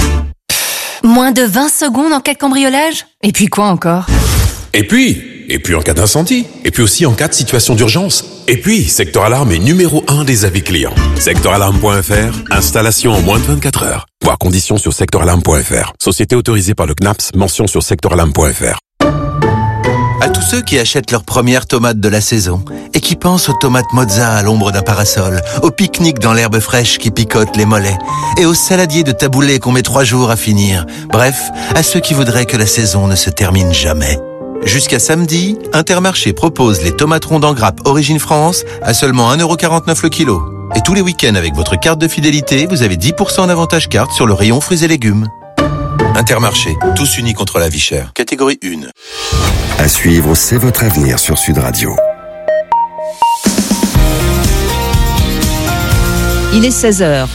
Moins de vingt secondes en cas de cambriolage? Et puis quoi encore? Et puis, et puis en cas d'incendie, et puis aussi en cas de situation d'urgence. Et puis, Sector Alarme est numéro un des avis clients. Sectoralarme point F R, installation en moins de vingt-quatre heures. Voir conditions sur sectoralarme point F R. Société autorisée par le C N A P S, mention sur sectoralarme point F R. À tous ceux qui achètent leurs premières tomates de la saison et qui pensent aux tomates mozza à l'ombre d'un parasol, au pique-nique dans l'herbe fraîche qui picote les mollets et aux saladiers de taboulé qu'on met trois jours à finir. Bref, à ceux qui voudraient que la saison ne se termine jamais. Jusqu'à samedi, Intermarché propose les tomates rondes en grappe Origine France à seulement un euro quarante-neuf le kilo. Et tous les week-ends avec votre carte de fidélité, vous avez dix pour cent d'avantage carte sur le rayon fruits et légumes. Intermarché, tous unis contre la vie chère. Catégorie un. À suivre, c'est votre avenir sur Sud Radio. Il est seize heures.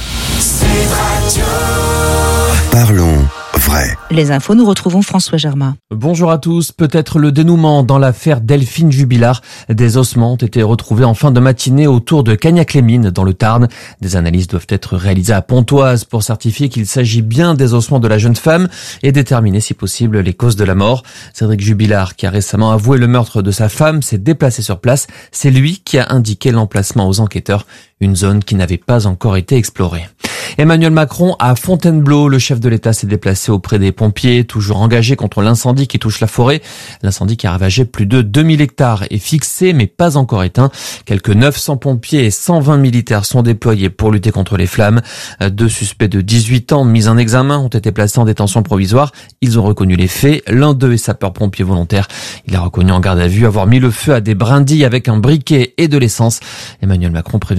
Parlons vrai. Les infos, nous retrouvons François Germain. Bonjour à tous. Peut-être le dénouement dans l'affaire Delphine Jubilard. Des ossements ont été retrouvés en fin de matinée autour de Cagnac-les-Mines dans le Tarn. Des analyses doivent être réalisées à Pontoise pour certifier qu'il s'agit bien des ossements de la jeune femme et déterminer si possible les causes de la mort. Cédric Jubilard, qui a récemment avoué le meurtre de sa femme, s'est déplacé sur place. C'est lui qui a indiqué l'emplacement aux enquêteurs, une zone qui n'avait pas encore été explorée. Emmanuel Macron à Fontainebleau. Le chef de l'État s'est déplacé auprès des pompiers, toujours engagés contre l'incendie qui touche la forêt. L'incendie qui a ravagé plus de deux mille hectares est fixé, mais pas encore éteint. Quelques neuf cents pompiers et cent vingt militaires sont déployés pour lutter contre les flammes. Deux suspects de dix-huit ans mis en examen ont été placés en détention provisoire. Ils ont reconnu les faits. L'un d'eux est sapeur-pompier volontaire. Il a reconnu en garde à vue avoir mis le feu à des brindilles avec un briquet et de l'essence. Emmanuel Macron prévient